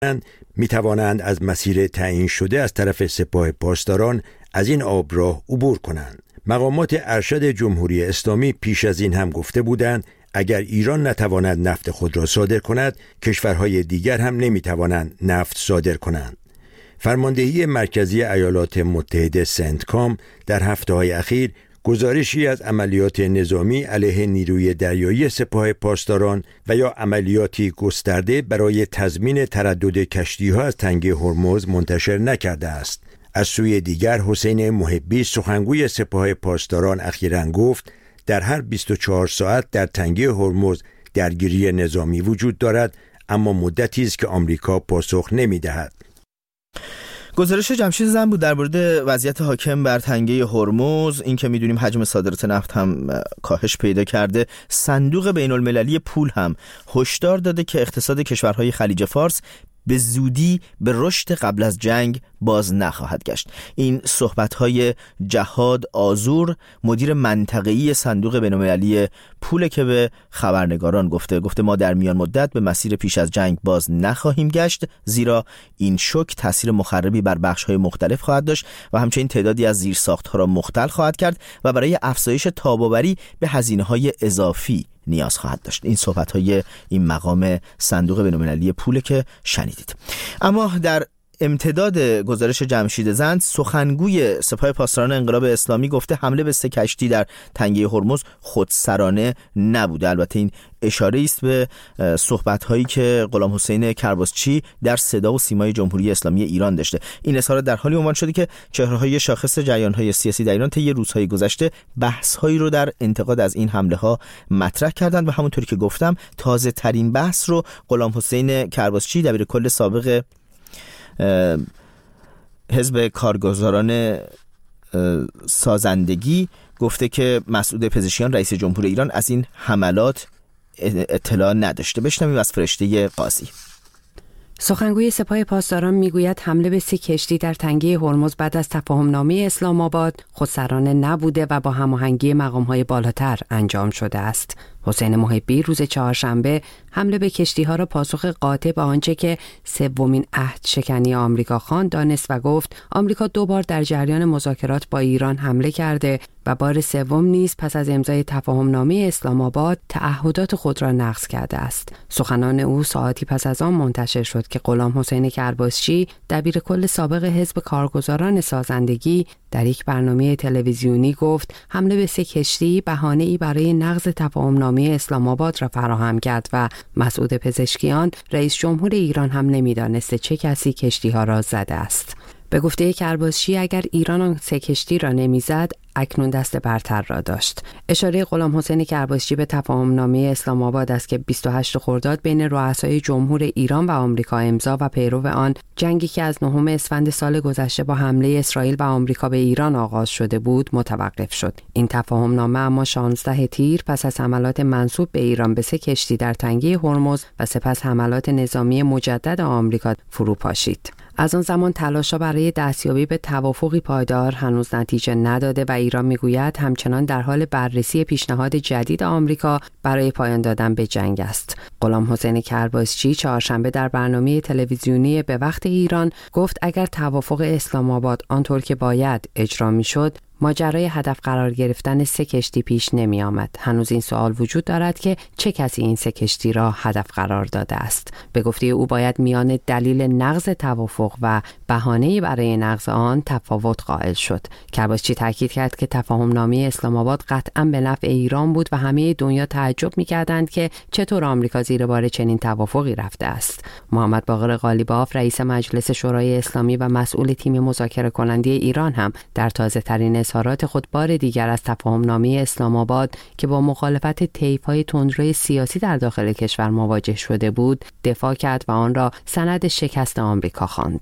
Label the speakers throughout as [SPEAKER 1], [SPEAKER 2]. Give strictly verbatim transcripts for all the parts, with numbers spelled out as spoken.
[SPEAKER 1] می توانند از مسیر تعیین شده از طرف سپاه پاسداران از این آبراه عبور کنند. مقامات ارشد جمهوری اسلامی پیش از این هم گفته بودند اگر ایران نتواند نفت خود را صادر کند، کشورهای دیگر هم نمی توانند نفت صادر کنند. فرماندهی مرکزی ایالات متحده سنتکام در هفته‌های اخیر گزارشی از عملیات نظامی علیه نیروی دریایی سپاه پاسداران و یا عملیاتی گسترده برای تضمین تردد کشتی‌ها از تنگه هرمز منتشر نکرده است. از سوی دیگر حسین محبی سخنگوی سپاه پاسداران اخیراً گفت در هر بیست و چهار ساعت در تنگه هرمز درگیری نظامی وجود دارد، اما مدتی است که آمریکا پاسخ نمی‌دهد.
[SPEAKER 2] گزارش جمشید زن بود در مورد وضعیت حاکم بر تنگه هرمز. این که میدونیم حجم صادرات نفت هم کاهش پیدا کرده. صندوق بین المللی پول هم هشدار داده که اقتصاد کشورهای خلیج فارس به زودی به رشد قبل از جنگ باز نخواهد گشت. این صحبت‌های جهاد آذور، مدیر منطقه‌ای صندوق بین‌المللی پول، که به خبرنگاران گفته گفته ما در میان مدت به مسیر پیش از جنگ باز نخواهیم گشت، زیرا این شوک تاثیر مخربی بر بخش‌های مختلف خواهد داشت و همچنین تعدادی از زیرساخت‌ها را مختل خواهد کرد و برای افزایش تاب‌آوری به هزینه‌های اضافی نیاز خواهد داشت. این صحبت‌های این مقام صندوق بین‌المللی پول که شنیدید. اما در امتداد گزارش جمشید زند، سخنگوی سپاه پاسداران انقلاب اسلامی گفته حمله به سه کشتی در تنگه هرمز خودسرانه نبوده. البته این اشاره است به صحبت‌هایی که غلام حسین کرباسچی در صدا و سیمای جمهوری اسلامی ایران داشته. این اظهارات در حالی عنوان شده که چهره‌های شاخص جریان‌های سیاسی در ایران طی روزهای گذشته بحث‌هایی رو در انتقاد از این حمله‌ها مطرح کردند و همونطوری که گفتم تازه ترین بحث رو غلام حسین کرباسچی دبیرکل سابق حزب کارگزاران سازندگی گفته که مسعود پزشکیان رئیس جمهور ایران از این حملات اطلاع نداشته. بشنویم از فرشته قاضی.
[SPEAKER 3] سخنگوی سپاه پاسداران میگوید حمله به سه کشتی در تنگه هرمز بعد از تفاهمنامه اسلام آباد خودسرانه نبوده و با هماهنگی مقام‌های بالاتر انجام شده است. حسین محبی روز چهارشنبه حمله به کشتی‌ها را پاسخ قاطع به آنچه که سومین عهد شکنی آمریکا خواند دانست و گفت آمریکا دو بار در جریان مذاکرات با ایران حمله کرده و بار سوم نیز پس از امضای تفاهمنامه اسلام آباد تعهدات خود را نقض کرده است. سخنان او ساعتی پس از آن منتشر شد که غلام حسین کرباسچی دبیرکل سابق حزب کارگزاران سازندگی در یک برنامه تلویزیونی گفت حمله به سه کشتی بهانه‌ای برای نقض تفاهمنامه اسلام آباد را فراهم کرد و مسعود پزشکیان رئیس جمهور ایران هم نمی‌دانست چه کسی کشتی‌ها را زده است. به گفته کرباسچی اگر ایران آن سه کشتی را نمیزد اکنون دست برتر را داشت. اشاره غلام حسین کرباسچی به تفاهمنامه اسلام آباد است که بیست و هشتم خرداد بین رؤسای جمهور ایران و آمریکا امضا و پیرو آن جنگی که از نهم اسفند سال گذشته با حمله اسرائیل و آمریکا به ایران آغاز شده بود متوقف شد. این تفاهمنامه اما شانزده تیر پس از حملات منسوب به ایران به سه کشتی در تنگه هرمز و سپس حملات نظامی مجدد آمریکا فرو پاشید. از آن زمان تلاش‌ها برای دستیابی به توافقی پایدار هنوز نتیجه نداده و ایران میگوید همچنان در حال بررسی پیشنهاد جدید آمریکا برای پایان دادن به جنگ است. غلام حسین کرباسچی چهارشنبه در برنامه تلویزیونی به وقت ایران گفت اگر توافق اسلام آباد آنطور که باید اجرا میشد ماجرای هدف قرار گرفتن سه کشتی پیش نمی آمد. هنوز این سوال وجود دارد که چه کسی این سه کشتی را هدف قرار داده است. به گفته او باید میان دلیل نقض توافق و بهانه‌ای برای نقض آن تفاوت قائل شد. کرباسچی تاکید کرد که تفاهمنامه اسلام آباد قطعاً به نفع ایران بود و همه دنیا تعجب می‌کردند که چطور آمریکا زیر بار چنین توافقی رفته است. محمد باقر قالیباف رئیس مجلس شورای اسلامی و مسئول تیم مذاکره کننده ایران هم در تازه‌ترین اظهارات خود بار دیگر از تفاهمنامه اسلام آباد که با مخالفت طیف‌های تندروی سیاسی در داخل کشور مواجه شده بود دفاع کرد و آن را سند شکست آمریکا خواند.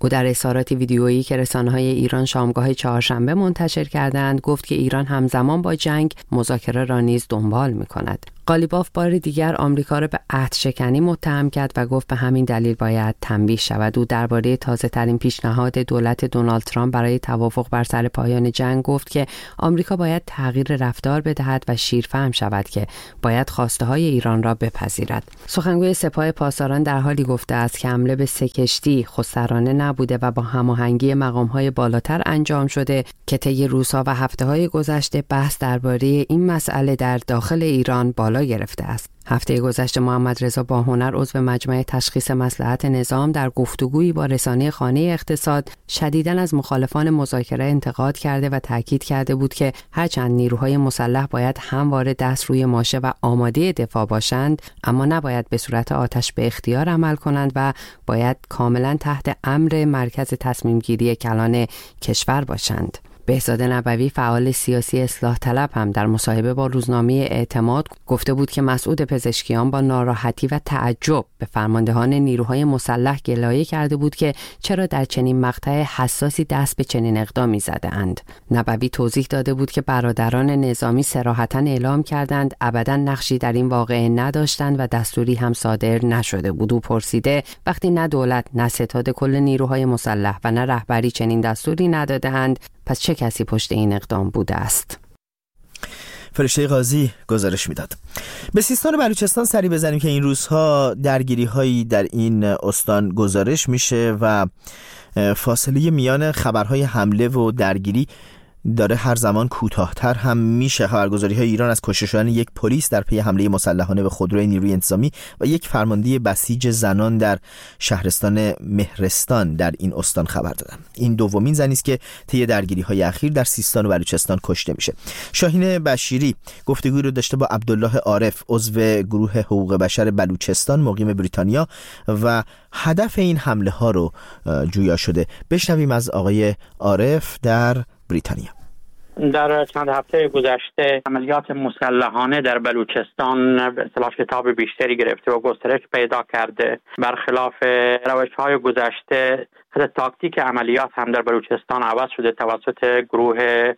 [SPEAKER 3] او در اظهارات ویدیویی که رسانه‌های ایران شامگاه چهارشنبه منتشر کردند گفت که ایران همزمان با جنگ مذاکره را نیز دنبال می‌کند. قالیباف بار دیگر آمریکا را به عهدشکنی متهم کرد و گفت به همین دلیل باید تنبیه شود. او درباره تازه‌ترین پیشنهاد دولت دونالد ترامپ برای توافق بر سر پایان جنگ گفت که آمریکا باید تغییر رفتار بدهد و شیرفهم شود که باید خواسته‌های ایران را بپذیرد. سخنگوی سپاه پاسداران در حالی گفته است که حمله به سه کشتی خودسرانه نبوده و با هماهنگی مقام‌های بالاتر انجام شده که طی روزها و هفته‌های گذشته بحث درباره این مسئله در داخل ایران بالا گرفته است. هفته گذشته محمد رضا باهنر عضو مجمع تشخیص مصلحت نظام در گفتگویی با رسانه خانه اقتصاد شدیداً از مخالفان مذاکره انتقاد کرده و تاکید کرده بود که هرچند نیروهای مسلح باید همواره دست روی ماشه و آماده دفاع باشند، اما نباید به صورت آتش به اختیار عمل کنند و باید کاملاً تحت امر مرکز تصمیم گیری کلان کشور باشند. بهزاد نبوی فعال سیاسی اصلاح طلب هم در مصاحبه با روزنامه اعتماد گفته بود که مسعود پزشکیان با ناراحتی و تعجب به فرماندهان نیروهای مسلح گلایه کرده بود که چرا در چنین مقطع حساسی دست به چنین اقدامی زده اند. نبوی توضیح داده بود که برادران نظامی صراحتاً اعلام کردند ابداً نقشی در این واقعه نداشتند و دستوری هم صادر نشده بود. او پرسیده وقتی نه دولت نه ستاد کل نیروهای مسلح و نه رهبری چنین دستوری نداده‌اند، پس چه کسی پشت این اقدام بوده است؟
[SPEAKER 2] فرشته قاضی گزارش میداد. به سیستان و بلوچستان سری بزنیم که این روزها درگیری هایی در این استان گزارش میشه و فاصله میان خبرهای حمله و درگیری داره هر زمان کوتاه‌تر هم میشه. خبرگزاری های ایران از کشته شدن یک پلیس در پی حمله مسلحانه به خودروی نیروی انتظامی و یک فرمانده بسیج زنان در شهرستان مهرستان در این استان خبر دادن. این دومین زنی است که طی درگیری‌های اخیر در سیستان و بلوچستان کشته میشه. شاهین بشیری گفتگوی رو داشته با عبدالله عارف، عضو گروه حقوق بشر بلوچستان مقیم بریتانیا و هدف این حمله ها رو جویا شده. بشنویم از آقای عارف در بریتانیا.
[SPEAKER 4] در چند هفته گذشته عملیات مسلحانه در بلوچستان به اصطلاح شتاب بیشتری گرفته و گسترش پیدا کرده. برخلاف روش‌های گذشته، حتی تاکتیک عملیات هم در بلوچستان عوض شده توسط گروه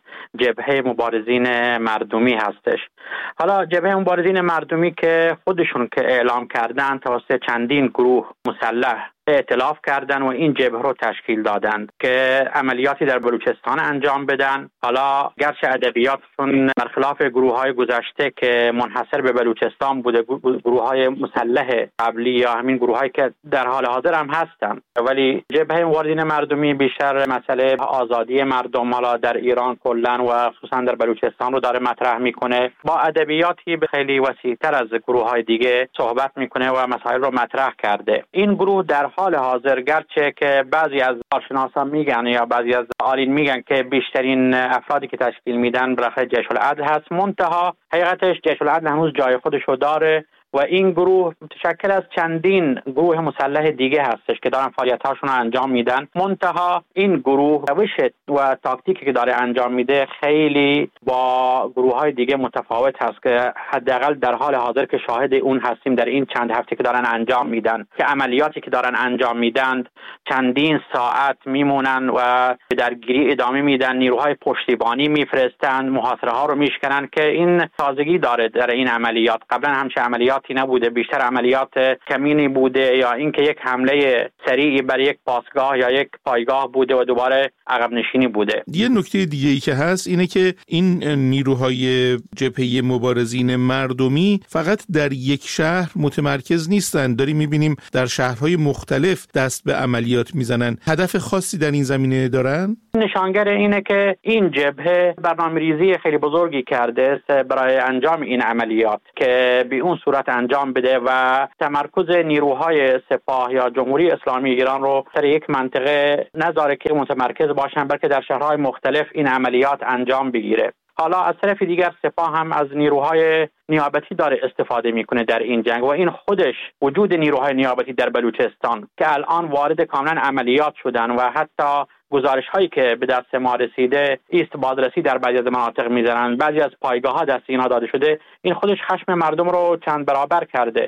[SPEAKER 4] جبهه مبارزین مردمی هستش. حالا جبهه مبارزین مردمی که خودشون که اعلام کردن توسط چندین گروه مسلح ائتلاف کردن و این جبهه رو تشکیل دادند که عملیاتی در بلوچستان انجام بدن. حالا گرچه ادبیاتشون برخلاف گروه‌های گذشته که منحصر به بلوچستان بوده، گروه‌های مسلح قبلی یا همین گروه‌هایی که در حال حاضر هم هستن، ولی جبهه مبارزین مردمی بیشتر مسئله آزادی مردم حالا در ایران کلاً و خصوصا در بلوچستان رو داره مطرح میکنه. با ادبیاتی خیلی وسیع‌تر از گروه‌های دیگه صحبت میکنه و مسائل رو مطرح کرده. این گروه در حال حاضر گرچه که بعضی از کارشناسان میگن یا بعضی از عالین میگن که بیشترین افرادی که تشکیل میدن برای جیش العدل هست، منتها حقیقتش جیش العدل هنوز جای خودش رو داره و این گروه متشکل از چندین گروه مسلح دیگه هستش که دارن فعالیت‌هاشون رو انجام میدن. منتها این گروه روش و تاکتیکی که داره انجام میده خیلی با گروه‌های دیگه متفاوت هست که حداقل در حال حاضر که شاهد اون هستیم در این چند هفته که دارن انجام میدن که عملیاتی که دارن انجام میدن چندین ساعت میمونن و درگیری ادامه میدن، نیروهای پشتیبانی میفرستن، محاصره ها رو میشکنن که این تازگی داره در این عملیات. قبلا همچه عملیات نبوده، بیشتر عملیات کمینی بوده یا اینکه یک حمله سریعی بر یک پاسگاه یا یک پایگاه بوده و دوباره عقب نشینی بوده.
[SPEAKER 5] یه نکته دیگه ای که هست اینه که این نیروهای جبهه مبارزین مردمی فقط در یک شهر متمرکز نیستن، داریم میبینیم در شهرهای مختلف دست به عملیات میزنن. هدف خاصی در این زمینه دارن؟
[SPEAKER 4] نشانگر اینه که این جبهه برنامه‌ریزی خیلی بزرگی کرده برای انجام این عملیات که به اون صورت انجام بده و تمرکز نیروهای سپاه یا جمهوری اسلامی ایران رو در یک منطقه نذاره که متمرکز باشن، بلکه در شهرهای مختلف این عملیات انجام بگیره. حالا از طرف دیگر سپاه هم از نیروهای نیابتی داره استفاده میکنه در این جنگ و این خودش وجود نیروهای نیابتی در بلوچستان که الان وارد کاملا عملیات شدن و حتی گزارش هایی که به دست ما رسیده ایست بازرسی در بعضی از مناطق میزنن، بعضی از پایگاه ها دست اینا داده شده، این خودش خشم مردم رو چند برابر کرده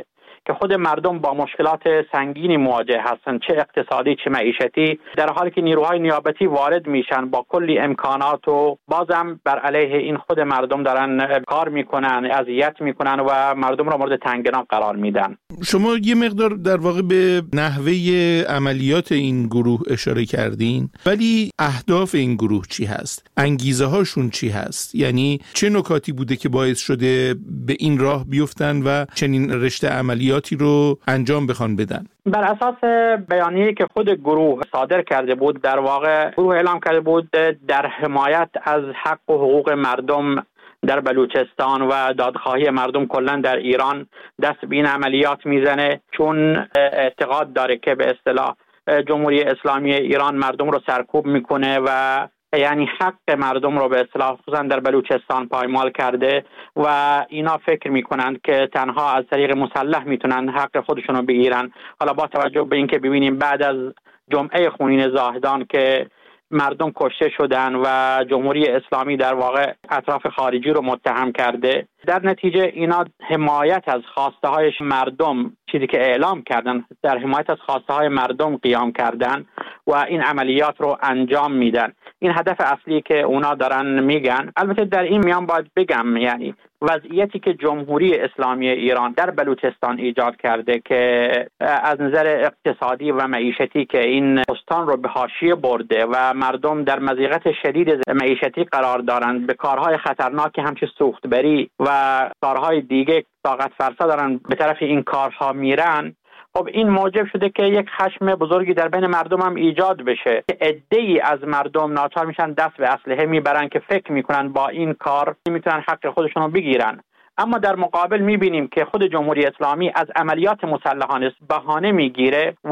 [SPEAKER 4] که خود مردم با مشکلات سنگینی مواجه هستند، چه اقتصادی چه معیشتی، در حالی که نیروهای نیابتی وارد میشن با کلی امکانات و بازم بر علیه این خود مردم دارن کار میکنن، اذیت میکنن و مردم را مورد تنگنا قرار میدن.
[SPEAKER 5] شما یه مقدار در واقع به نحوه عملیات این گروه اشاره کردین، ولی اهداف این گروه چی هست؟ انگیزه هاشون چی هست؟ یعنی چه نکاتی بوده که باعث شده به این راه بیفتن و چنین رشته عملیاتی رو انجام بخوان بدن؟
[SPEAKER 4] بر اساس بیانیه‌ای که خود گروه صادر کرده بود، در واقع گروه اعلام کرده بود در حمایت از حق و حقوق مردم در بلوچستان و دادخواهی مردم کلا در ایران دست به این عملیات میزنه، چون اعتقاد داره که به اصطلاح جمهوری اسلامی ایران مردم رو سرکوب میکنه و یعنی حق مردم رو به اصطلاح خصوصا در بلوچستان پایمال کرده و اینا فکر میکنند که تنها از طریق مسلح میتونن حق خودشون رو بگیرن. حالا با توجه به اینکه ببینیم بعد از جمعه خونین زاهدان که مردم کشته شدن و جمهوری اسلامی در واقع اطراف خارجی رو متهم کرده، در نتیجه اینا حمایت از خواسته های مردم، چیزی که اعلام کردن، در حمایت از خواسته های مردم قیام کردن و این عملیات رو انجام میدن. این هدف اصلی که اونا دارن میگن. البته در این میان باید بگم یعنی وضعیتی که جمهوری اسلامی ایران در بلوچستان ایجاد کرده که از نظر اقتصادی و معیشتی که این استان رو به حاشیه برده و مردم در مضیقت شدید معیشتی قرار دارند، به کارهای خطرناکی همچون سوختبری و کارهای دیگه طاقت فرسا دارن به طرف این کارها میرن، خب این موجب شده که یک خشم بزرگی در بین مردم هم ایجاد بشه که عده‌ای از مردم ناچار میشن دست به اسلحه میبرن که فکر میکنن با این کار میتونن حق خودشون رو بگیرن. اما در مقابل میبینیم که خود جمهوری اسلامی از عملیات مسلحانه بهانه میگیره و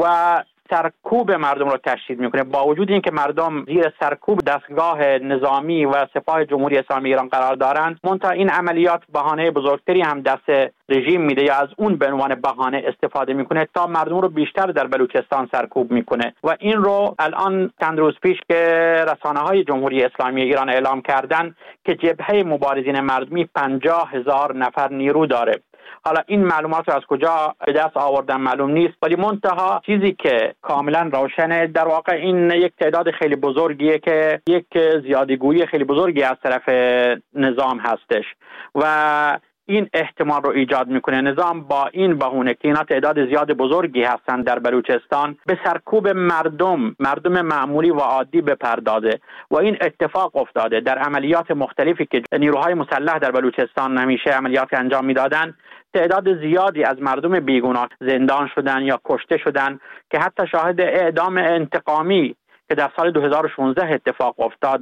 [SPEAKER 4] سرکوب مردم رو تشدید میکنه، با وجود اینکه مردم زیر سرکوب دستگاه نظامی و سپاه جمهوری اسلامی ایران قرار دارند، منتها این عملیات بهانه بزرگتری هم دست رژیم میده یا از اون به عنوان بهانه استفاده میکنه تا مردم رو بیشتر در بلوچستان سرکوب میکنه. و این رو الان چند روز پیش که رسانه‌های جمهوری اسلامی ایران اعلام کردن که جبهه مبارزین مردمی پنجاه هزار نفر نیرو داره. حالا این معلومات رو از کجا به دست آوردن معلوم نیست، ولی منتها چیزی که کاملا روشنه در واقع این یک تعداد خیلی بزرگیه که یک زیادگویی خیلی بزرگی از طرف نظام هستش و این احتمال رو ایجاد میکنه نظام با این بهونه که اینا تعداد زیاد بزرگی هستن در بلوچستان به سرکوب مردم مردم معمولی و عادی بپردازه و این اتفاق افتاده در عملیات مختلفی که نیروهای مسلح در بلوچستان همیشه عملیات انجام میدادن. تعداد زیادی از مردم بیگناه زندان شدن یا کشته شدن که حتی شاهد اعدام انتقامی که در سال دو هزار و شانزده اتفاق افتاد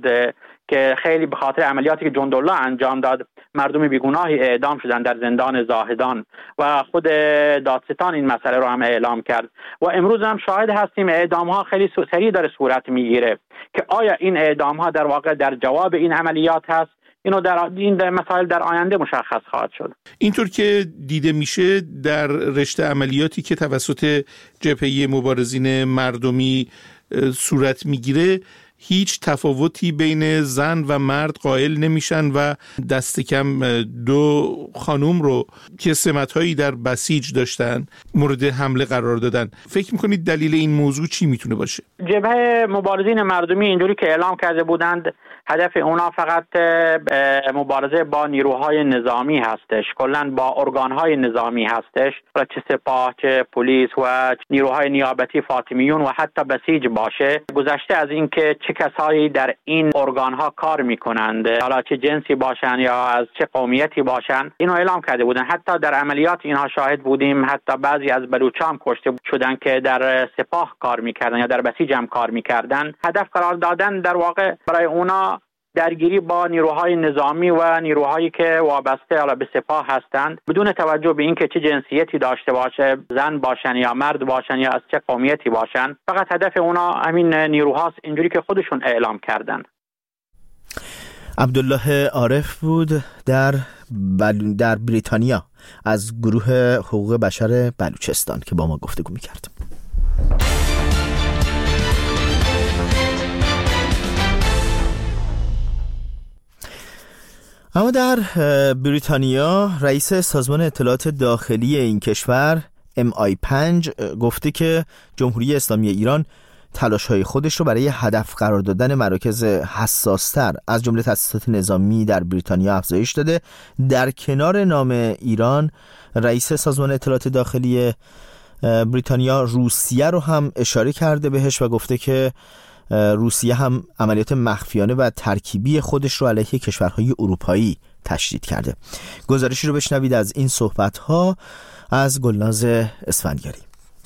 [SPEAKER 4] که خیلی به خاطر عملیاتی که جندالله انجام داد مردم بیگناهی اعدام شدن در زندان زاهدان و خود دادستان این مسئله رو هم اعلام کرد و امروز هم شاهد هستیم اعدام ها خیلی سریع داره صورت میگیره که آیا این اعدام ها در واقع در جواب این عملیات هست؟ اینو در این در مسائل در آینده مشخص خواهد شد.
[SPEAKER 5] اینطور که دیده میشه در رشته عملیاتی که توسط جبهه مبارزین مردمی صورت میگیره هیچ تفاوتی بین زن و مرد قائل نمیشن و دست کم دو خانوم رو که سمت‌هایی در بسیج داشتن مورد حمله قرار دادن. فکر میکنید دلیل این موضوع چی میتونه باشه؟
[SPEAKER 4] جبهه مبارزین مردمی اینجوری که اعلام کرده بودند هدف اونا فقط مبارزه با نیروهای نظامی هستش، کلاً با ارگانهای نظامی هستش، چه سپاه چه پلیس و نیروهای نیابتی فاطمیون و حتی بسیج باشه. گذشته از این که چه کسایی در این ارگانها کار میکنند، حالا چه جنسی باشن یا از چه قومیتی باشن، اینو اعلام کرده بودن. حتی در عملیات اینها شاهد بودیم، حتی بعضی از بلوچان کشته شدن که در سپاه کار میکردن یا در بسیج هم کار میکردن. هدف قرار دادن در واقع برای اونا درگیری با نیروهای نظامی و نیروهایی که وابسته حالا به سپاه هستند بدون توجه به اینکه چه جنسیتی داشته باشه، زن باشن یا مرد باشن یا از چه قومیتی باشن، فقط هدف اونا همین نیروهاست، اینجوری که خودشون اعلام کردن.
[SPEAKER 2] عبدالله عارف بود در بل... در بریتانیا از گروه حقوق بشر بلوچستان که با ما گفتگو می‌کرد. اما در بریتانیا رئیس سازمان اطلاعات داخلی این کشور ام آی پنج گفته که جمهوری اسلامی ایران تلاش‌های خودش رو برای هدف قرار دادن مراکز حساس‌تر از جمله تأسیسات نظامی در بریتانیا افزایش داده. در کنار نام ایران، رئیس سازمان اطلاعات داخلی بریتانیا روسیه رو هم اشاره کرده بهش و گفته که روسیه هم عملیات مخفیانه و ترکیبی خودش رو علیه کشورهای اروپایی تشدید کرده. گزارشی رو بشنوید از این صحبت‌ها از گلناز اسفندیاری.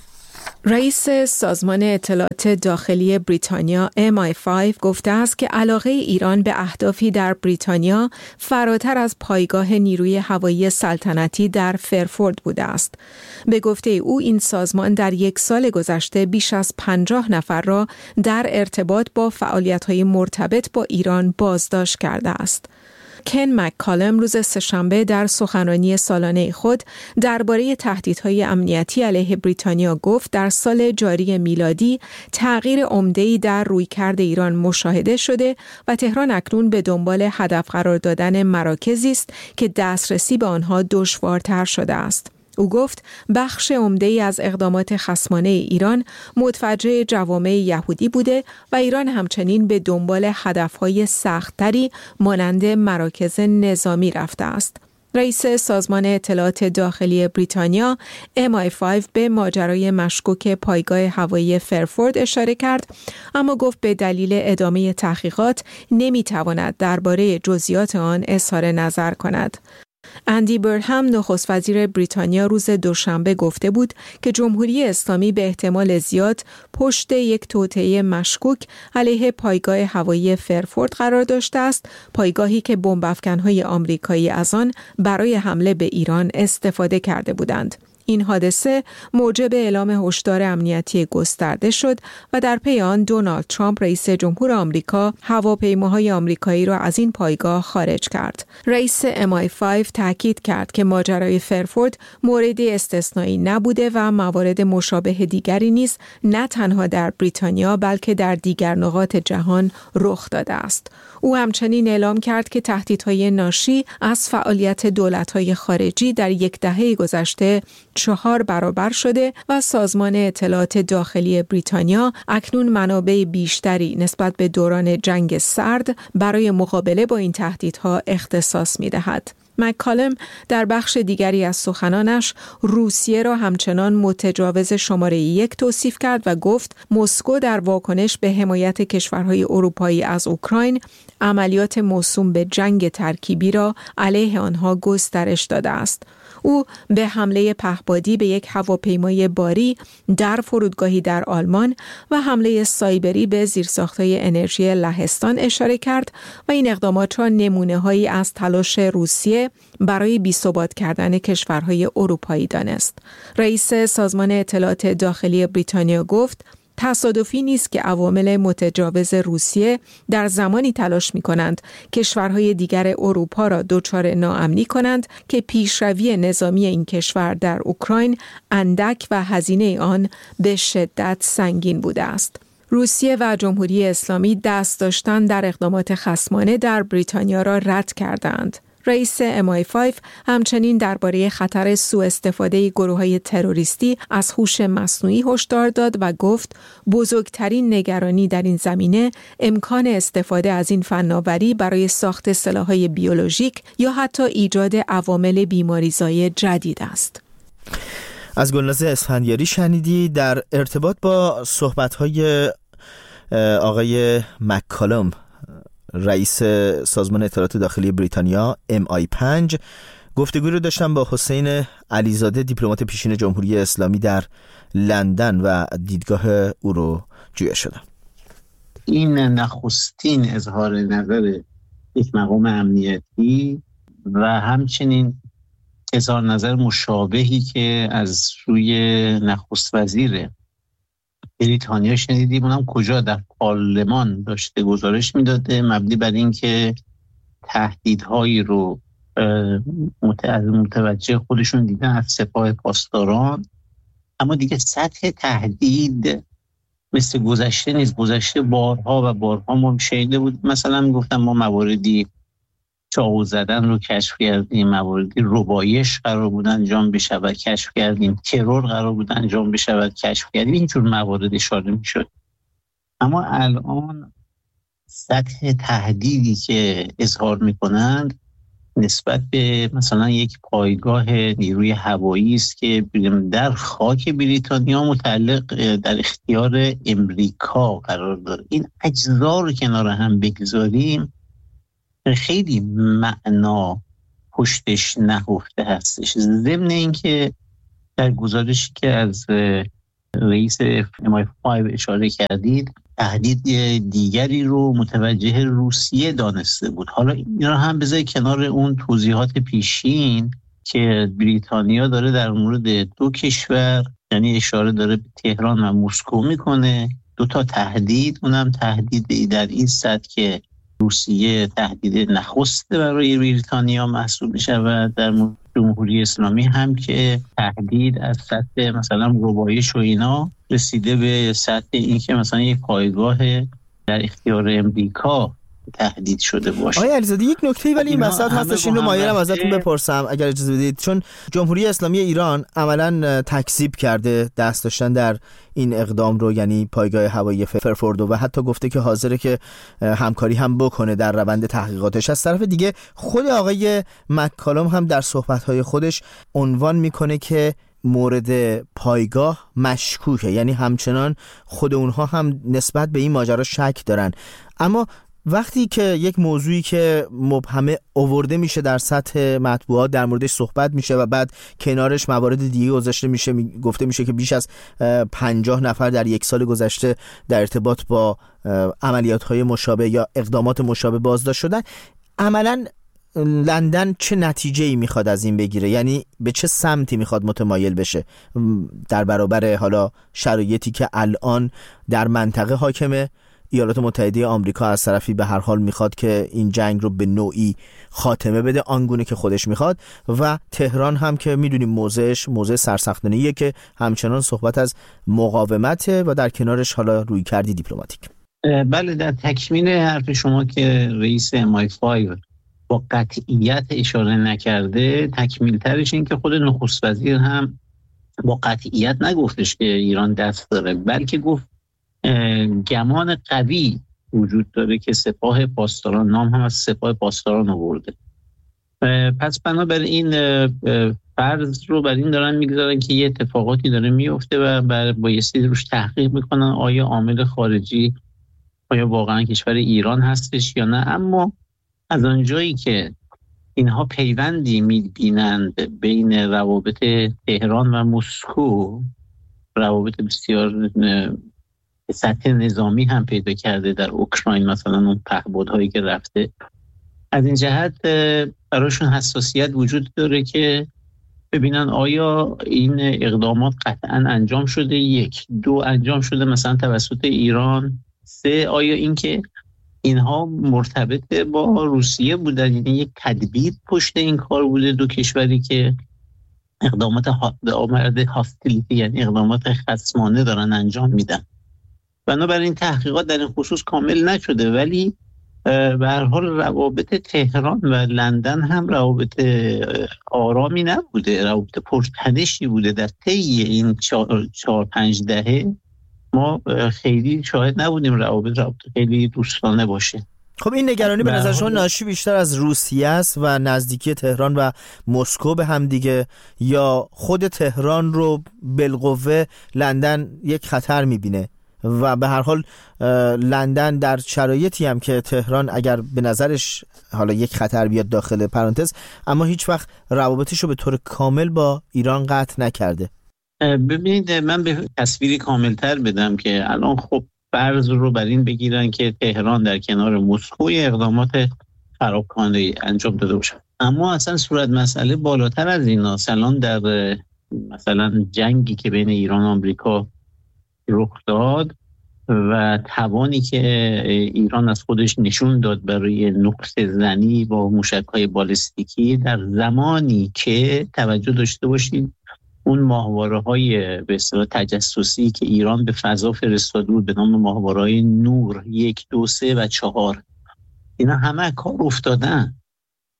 [SPEAKER 6] رئیس سازمان اطلاعات داخلی بریتانیا ام آی پنج گفته است که علاقه ایران به اهدافی در بریتانیا فراتر از پایگاه نیروی هوایی سلطنتی در فرفورد بوده است. به گفته او این سازمان در یک سال گذشته بیش از پنجاه نفر را در ارتباط با فعالیت‌های مرتبط با ایران بازداشت کرده است. کن مککالم روز سه‌شنبه در سخنرانی سالانه خود درباره تهدیدهای امنیتی علیه بریتانیا گفت در سال جاری میلادی تغییر عمده‌ای در رویکرد ایران مشاهده شده و تهران اکنون به دنبال هدف قرار دادن مراکزی است که دسترسی به آنها دشوارتر شده است. او گفت بخش عمده‌ای از اقدامات خصمانه ایران متوجه جوامع یهودی بوده و ایران همچنین به دنبال هدفهای سخت‌تری مانند مراکز نظامی رفته است. رئیس سازمان اطلاعات داخلی بریتانیا ام آی پنج به ماجرای مشکوک پایگاه هوایی فرفورد اشاره کرد، اما گفت به دلیل ادامه تحقیقات نمی‌تواند درباره جزئیات آن اظهار نظر کند. اندی برهم نخست وزیر بریتانیا روز دوشنبه گفته بود که جمهوری اسلامی به احتمال زیاد پشت یک توطئه مشکوک علیه پایگاه هوایی فرفورد قرار داشته است، پایگاهی که بمب افکن‌های آمریکایی از آن برای حمله به ایران استفاده کرده بودند. این حادثه موجب اعلام هشدار امنیتی گسترده شد و در پی آن دونالد ترامپ رئیس جمهور آمریکا هواپیماهای آمریکایی را از این پایگاه خارج کرد. رئیس ام آی پنج تاکید کرد که ماجرای فرفورد موردی استثنایی نبوده و موارد مشابه دیگری نیز نه تنها در بریتانیا بلکه در دیگر نقاط جهان رخ داده است. او همچنین اعلام کرد که تهدیدهای ناشی از فعالیت دولت‌های خارجی در یک دهه گذشته چهار برابر شده و سازمان اطلاعات داخلی بریتانیا اکنون منابع بیشتری نسبت به دوران جنگ سرد برای مقابله با این تهدیدها اختصاص می‌دهد. مککالم در بخش دیگری از سخنانش روسیه را همچنان متجاوز شماره یک توصیف کرد و گفت مسکو در واکنش به حمایت کشورهای اروپایی از اوکراین عملیات موسوم به جنگ ترکیبی را علیه آنها گسترش داده است. او به حمله پهپادی به یک هواپیمای باری در فرودگاهی در آلمان و حمله سایبری به زیرساخت‌های انرژی لهستان اشاره کرد و این اقدامات را نمونه‌هایی از تلاش روسیه برای بی‌ثبات کردن کشورهای اروپایی دانست. رئیس سازمان اطلاعات داخلی بریتانیا گفت تصادفی نیست که عوامل متجاوز روسیه در زمانی تلاش می‌کنند کشورهای دیگر اروپا را دچار ناامنی کنند که پیشروی نظامی این کشور در اوکراین اندک و هزینه آن به شدت سنگین بوده است. روسیه و جمهوری اسلامی دست داشتن در اقدامات خصمانه در بریتانیا را رد کردند. رئیس ام آی پنج همچنین درباره خطر سوء استفاده گروه‌های تروریستی از هوش مصنوعی هشدار داد و گفت بزرگترین نگرانی در این زمینه امکان استفاده از این فناوری برای ساخت سلاح‌های بیولوژیک یا حتی ایجاد عوامل بیماریزای جدید است.
[SPEAKER 2] از گلناز اسفندیاری شنیدی در ارتباط با صحبت‌های آقای مککالم رئیس سازمان اطلاعات داخلی بریتانیا ام آی پنج. گفتگوی رو داشتم با حسین علیزاده، دیپلمات پیشین جمهوری اسلامی در لندن و دیدگاه او رو جویا شدم.
[SPEAKER 7] این نخستین اظهار نظر یک مقام امنیتی و همچنین اظهار نظر مشابهی که از روی نخست وزیر بریتانیا شنیدیم، اونم کجا؟ در پارلمان داشته گزارش میداده مبنی بر این که تهدیدهایی رو متوجه خودشون دیدن از سپاه پاسداران، اما دیگه سطح تهدید مثل گذشته نیست. گذشته بارها و بارها ما شنیده بود، مثلا گفتم ما مواردی چاقو زدن رو کشف کردیم، مواردی ربایش قرار بود انجام بشود کشف کردیم، ترور قرار بود انجام بشود کشف کردیم، اینجور موارد اشاره میشد. اما الان سطح تهدیدی که اظهار میکنند نسبت به مثلا یک پایگاه نیروی هوایی است که در خاک بریتانیا متعلق در اختیار امریکا قرار داره. این اجزا رو کنار هم بگذاریم خیلی معنا پشتش نهفته هستش. ضمن اینکه در گزارشی که از رئیس ام آی فایو اشاره کردید تهدید دیگری رو متوجه روسیه دانسته بود. حالا این را هم بذاری کنار اون توضیحات پیشین که بریتانیا داره در مورد دو کشور، یعنی اشاره داره به تهران و مسکو میکنه، دو تا تهدید، اونم تهدید در این سطح که روسیه تهدید نخست برای بریتانیا محسوب میشه و در جمهوری اسلامی هم که تهدید از سطح مثلا ربایش و اینا رسیده به سطح این که مثلا یک پایگاه در اختیار امریکا تهدید شده باشه.
[SPEAKER 2] آقای علیزاده یک نکته ولی این وسط هستش، این رو مایلم ازتون بپرسم اگر اجازه بدید، چون جمهوری اسلامی ایران عملاً تکذیب کرده دست داشتن در این اقدام رو، یعنی پایگاه هوایی فرفوردو، و حتی گفته که حاضره که همکاری هم بکنه در روند تحقیقاتش. از طرف دیگه خود آقای مک‌کالام هم در صحبت‌های خودش عنوان میکنه که مورد پایگاه مشکوکه، یعنی همچنان خود اونها هم نسبت به این ماجرا شک دارن. اما وقتی که یک موضوعی که مبهمه آورده میشه در سطح مطبوعات در موردش صحبت میشه و بعد کنارش موارد دیگه گذاشته میشه، گفته میشه که بیش از پنجاه نفر در یک سال گذشته در ارتباط با عملیات‌های مشابه یا اقدامات مشابه بازداشت شدن، عملاً لندن چه نتیجه‌ای میخواد از این بگیره؟ یعنی به چه سمتی میخواد متمایل بشه در برابر حالا شرایطی که الان در منطقه حاکمه؟ ایالات متحده آمریکا از طرفی به هر حال میخواد که این جنگ رو به نوعی خاتمه بده آنگونه که خودش میخواد، و تهران هم که میدونیم موضعش موضع سرسختانه‌ایه که همچنان صحبت از مقاومته و در کنارش حالا روی کردی دیپلماتیک.
[SPEAKER 7] بله، در تکمیل حرف شما که رئیس ام آی فایو با قطعیت اشاره نکرده، تکمیل ترش این که خود نخست وزیر هم با قطعیت نگفتش که ایران دست داره، بلکه گفت گمان قوی وجود داره که سپاه پاسداران، نام هم از سپاه پاسداران آورده. پس بنابراین فرض رو بر این دارن میگذارن که یه اتفاقاتی داره میفته و بایستی روش تحقیق میکنن آیا عامل خارجی آیا واقعا کشور ایران هستش یا نه. اما از آنجایی که اینها پیوندی میبینند بین روابط تهران و مسکو، روابط بسیار سطح نظامی هم پیدا کرده در اوکراین، مثلا اون پهپادهایی که رفته، از این جهت براشون حساسیت وجود داره که ببینن آیا این اقدامات قطعا انجام شده، یک دو انجام شده مثلا توسط ایران، سه آیا اینکه اینها مرتبط با روسیه بودن، یعنی یک تدبیر پشت این کار بوده دو کشوری که اقدامات هاستیلیتی یعنی اقدامات خصمانه دارن انجام میدن. بنابراین تحقیقات در این خصوص کامل نشده، ولی به هر حال روابط تهران و لندن هم روابط آرامی نبوده، روابط پرتنشی بوده. در طی این چهار, چهار پنج دهه ما خیلی شاهد نبودیم روابط روابط خیلی دوستانه باشه.
[SPEAKER 2] خب این نگرانی به نظر شما ناشی بیشتر از روسیه است و نزدیکی تهران و مسکو به هم دیگه، یا خود تهران رو بالقوه لندن یک خطر میبینه و به هر حال لندن در شرایطی هم که تهران اگر به نظرش حالا یک خطر بیاد داخل پرانتز، اما هیچ وقت روابطش رو به طور کامل با ایران قطع نکرده؟
[SPEAKER 7] ببینید من به تصویری کاملتر بدم که الان خب فرض رو بر این بگیرن که تهران در کنار مسکو اقدامات خرابکاری انجام داده باشه، اما اصلا صورت مسئله بالاتر از اینا. الان در مثلا جنگی که بین ایران و آمریکا رخ داد و توانی که ایران از خودش نشون داد برای نقطه زنی با موشک‌های بالستیکی، در زمانی که توجه داشته باشید اون ماهواره‌های به اصطلاح تجسسی که ایران به فضا فرستاده بود به نام ماهواره‌های نور یک، دو، سه و چهار، اینا همه کار افتادن.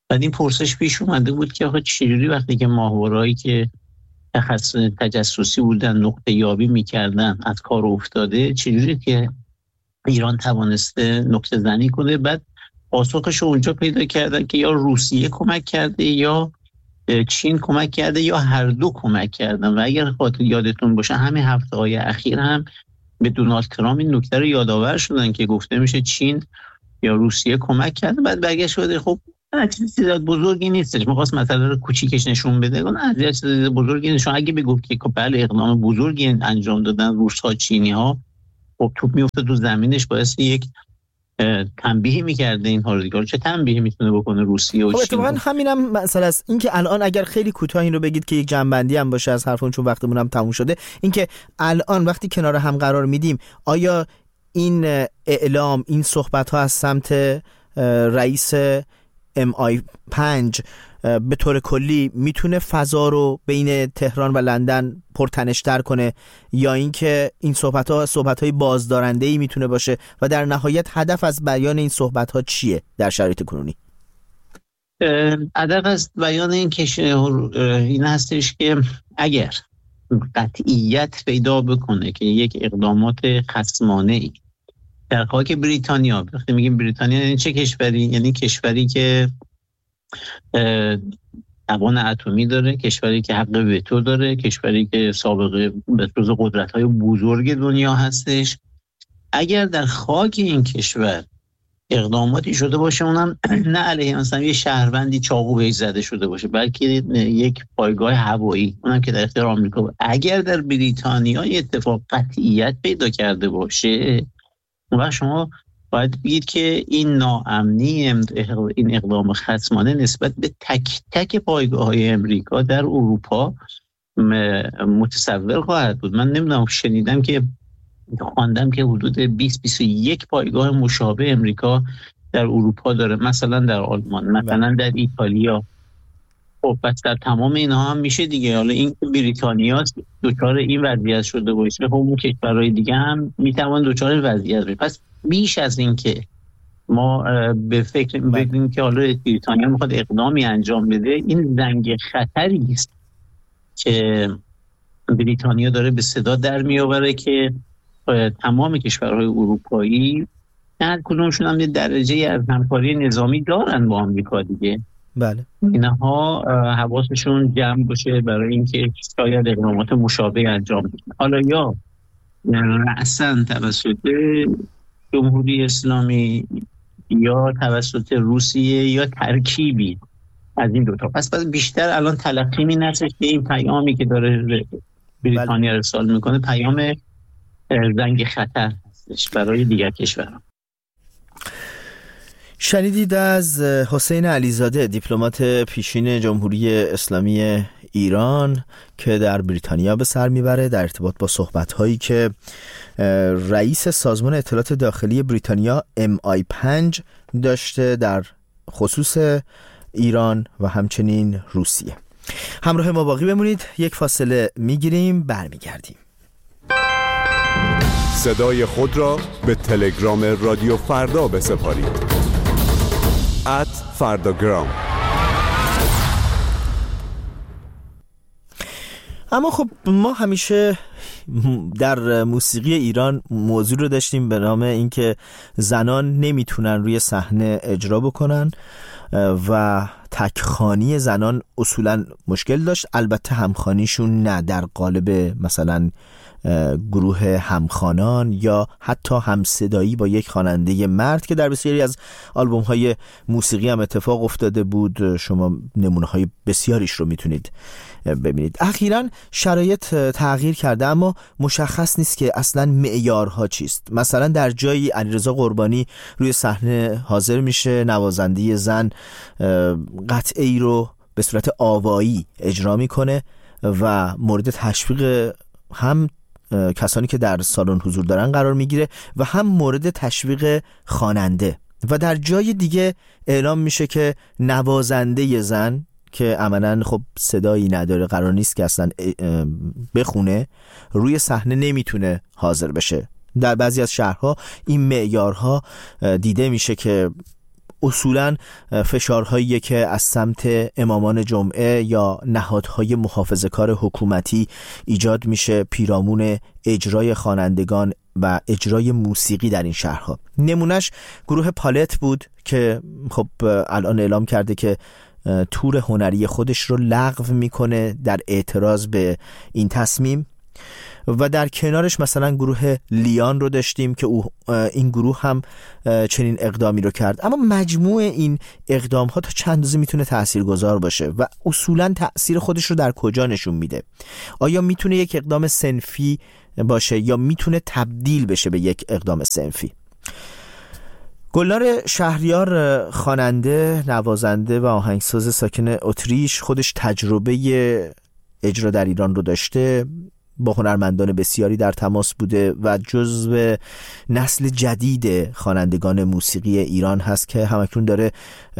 [SPEAKER 7] بعد این پرسش پیش اومده بود که آخه چجوری وقتی که ماهوارهایی که تخصص تجسسی بودن نقطه یابی میکردن از کار افتاده، چجوری که ایران توانسته نقطه زنی کنه؟ بعد پاسخش رو اونجا پیدا کردن که یا روسیه کمک کرده یا چین کمک کرده یا هر دو کمک کردن. و اگر خاطر یادتون باشه همین هفته‌های اخیر هم به دونالد ترامپ این نکته رو یادآور شدن که گفته میشه چین یا روسیه کمک کرده. بعد برگشت شده خب چیزی بزرگی نیستش، می‌خواست مسئله رو کوچیکش نشون بده. نه چیزی بزرگی نشون، اگه بگفت که بله اقدام بزرگی انجام دادن روس‌ها چینی‌ها، خب توپ میفته تو زمینش، باعث یک تنبیه می‌کرده اینها رو دیگه. چه تنبیه میتونه بکنه روسیه و
[SPEAKER 2] چین؟
[SPEAKER 7] خب
[SPEAKER 2] اتفاقا همینم مثلا است. این که الان اگر خیلی کوتاه این رو بگید که یک جنبندی هم باشه از حرفون، چون وقتمون هم تموم شده، این که الان وقتی کنار هم قرار میدیم، آیا این اعلام، این صحبت‌ها از سمت رئیس ام آی پنج به طور کلی میتونه فضا رو بین تهران و لندن پرتنش‌تر کنه، یا اینکه این صحبت‌ها صحبت‌های بازدارنده‌ای میتونه باشه و در نهایت هدف از بیان این صحبت‌ها چیه در شرایط کنونی؟
[SPEAKER 7] هدف از بیان این که این هستش که اگر قطعیت پیدا بکنه که یک اقدامات خصمانه‌ای در خاک بریتانیا، وقتی میگیم بریتانیا یعنی چه کشوری؟ یعنی کشوری که توان اتمی داره، کشوری که حق وتو داره، کشوری که سابقه به جز قدرت‌های بزرگ دنیا هستش. اگر در خاک این کشور اقداماتی شده باشه، اونم نه علیه مثلا یه شهروندی چاقو بهش زده شده باشه، بلکه یک پایگاه هوایی، اونم که در اختیار آمریکا باشه، اگر در بریتانیا اتفاق قطعیت پیدا کرده باشه، و شما باید بگید که این ناامنی، این اقدام خصمانه نسبت به تک تک پایگاه‌های امریکا در اروپا متصور خواهد بود. من نمیدونم، شنیدم که خواندم که حدود بیست بیست و یک پایگاه مشابه امریکا در اروپا داره، مثلا در آلمان، مثلا در ایتالیا. خب پس در تمام اینها هم میشه دیگه. حالا این بریتانیا دچار این وضعیت شده باشه، خب اون کشورهای دیگه هم میتوان دچار وضعیت بشه. پس بیش از این که ما به فکر بگیم که حالا بریتانیا میخواد اقدامی انجام بده، این زنگ خطری است که بریتانیا داره به صدا در میآوره که تمام کشورهای اروپایی هر کدومشون هم یه درجه از همکاری نظامی دارن با آمریکا دیگه.
[SPEAKER 2] بله.
[SPEAKER 7] اینها حواسشون جمع باشه برای اینکه شاید اقدامات مشابه انجام بدن، حالا یا رأساً توسط جمهوری اسلامی یا توسط روسیه یا ترکیبی از این دوتا. پس باید بیشتر الان تلقی این هستش که این پیامی که داره بریتانیا ارسال میکنه پیام زنگ خطر هستش برای دیگر کشورها.
[SPEAKER 2] شنیدید از حسین علیزاده، دیپلمات پیشین جمهوری اسلامی ایران که در بریتانیا به سر میبره، در ارتباط با صحبت‌هایی که رئیس سازمان اطلاعات داخلی بریتانیا ام آی پنج داشته در خصوص ایران و همچنین روسیه. همراه ما باقی بمونید، یک فاصله میگیریم، برمیگردیم.
[SPEAKER 8] صدای خود را به تلگرام رادیو فردا بسپارید. ات فرداگرام.
[SPEAKER 2] اما خب ما همیشه در موسیقی ایران موضوع رو داشتیم به نام اینکه زنان نمیتونن روی صحنه اجرا بکنن و تکخوانی زنان اصولا مشکل داشت، البته همخوانیشون نه، در قالب مثلا گروه همخوانان یا حتی همصدایی با یک خواننده مرد که در بسیاری از آلبوم های موسیقی هم اتفاق افتاده بود. شما نمونه های بسیاریش رو میتونید ببینید. اخیراً شرایط تغییر کرده، اما مشخص نیست که اصلا معیارها چیست. مثلا در جایی علیرضا قربانی روی صحنه حاضر میشه، نوازنده زن قطعه‌ای رو به صورت آوایی اجرا میکنه و مورد تشویق هم کسانی که در سالن حضور دارن قرار میگیره و هم مورد تشویق خواننده. و در جای دیگه اعلام میشه که نوازنده زن که عملاً خب صدایی نداره، قرار نیست که اصلا بخونه، روی صحنه نمیتونه حاضر بشه. در بعضی از شهرها این معیارها دیده میشه که اصولاً فشارهایی که از سمت امامان جمعه یا نهادهای محافظه‌کار حکومتی ایجاد میشه پیرامون اجرای خوانندگان و اجرای موسیقی در این شهرها. نمونش گروه پالت بود که خب الان اعلام کرده که تور هنری خودش رو لغو میکنه در اعتراض به این تصمیم، و در کنارش مثلا گروه لیان رو داشتیم که او این گروه هم چنین اقدامی رو کرد. اما مجموع این اقدام ها تا چند اندازه میتونه تاثیرگذار باشه و اصولا تأثیر خودش رو در کجا نشون میده؟ آیا میتونه یک اقدام صنفی باشه یا میتونه تبدیل بشه به یک اقدام صنفی؟ گلنار شهریار، خواننده، نوازنده و آهنگساز ساکن اتریش، خودش تجربه اجرا در ایران رو داشته، با هنرمندان بسیاری در تماس بوده و جزو نسل جدید خوانندگان موسیقی ایران هست که همکنون داره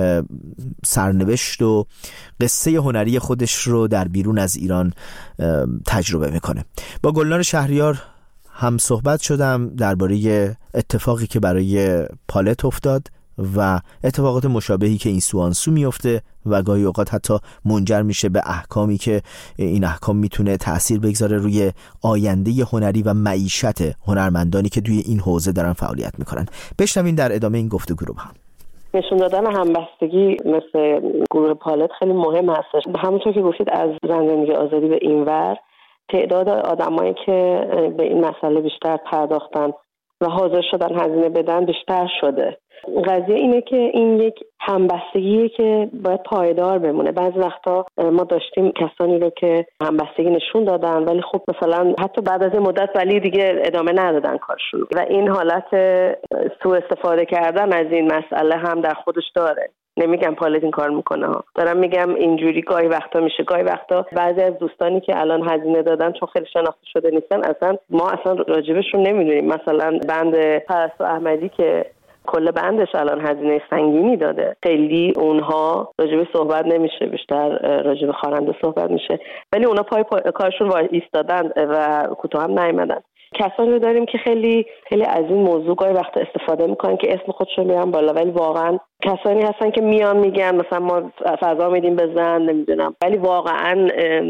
[SPEAKER 2] سرنوشت و قصه هنری خودش رو در بیرون از ایران تجربه میکنه. با گلنار شهریار هم صحبت شدم درباره اتفاقی که برای پالت افتاد و اتفاقات مشابهی که این سو آن سو میفته و گاهی اوقات حتی منجر میشه به احکامی که این احکام میتونه تأثیر بگذاره روی آینده هنری و معیشت هنرمندانی که توی این حوزه دارن فعالیت میکنن. بشنوین در ادامه این گفتگو رو با هم.
[SPEAKER 9] نشون دادن همبستگی مثل گروه پالت خیلی مهم هستش. همونطور که گفتید از زندگی آزادی به اینور تعداد آدمایی که به این مسئله بیشتر پرداختن و حاضر شدن هزینه بدن بیشتر شده. قضیه اینه که این یک همبستگیه که باید پایدار بمونه. بعضی وقتا ما داشتیم کسانی رو که همبستگی نشون دادن ولی خب مثلا حتی بعد از این مدت ولی دیگه ادامه ندادن کارشون و این حالت سوء استفاده کردن از این مسئله هم در خودش داره. نمیگم پالت این کار میکنه ها، دارم میگم اینجوری گاهی وقتا میشه. گاهی وقتا بعضی از دوستانی که الان هزینه دادن چون خیلی شناخته شده نیستن، اصلا ما اصلا راجبشون نمیدونیم. مثلا بند پرستو احمدی که کل بندش الان هزینه سنگینی داده، خیلی اونها راجب صحبت نمیشه، بیشتر راجب خواننده صحبت میشه، ولی اونا پای, پای کارشون وای ایستادن و کوتاه هم نیومدن. کسانی رو داریم که خیلی خیلی از این موضوع گاهی وقت استفاده میکنن که اسم خودشون میارن بالا، ولی واقعا کسانی هستن که میان میگن مثلا ما فضا میدیم به زن، نمیدونم، ولی واقعا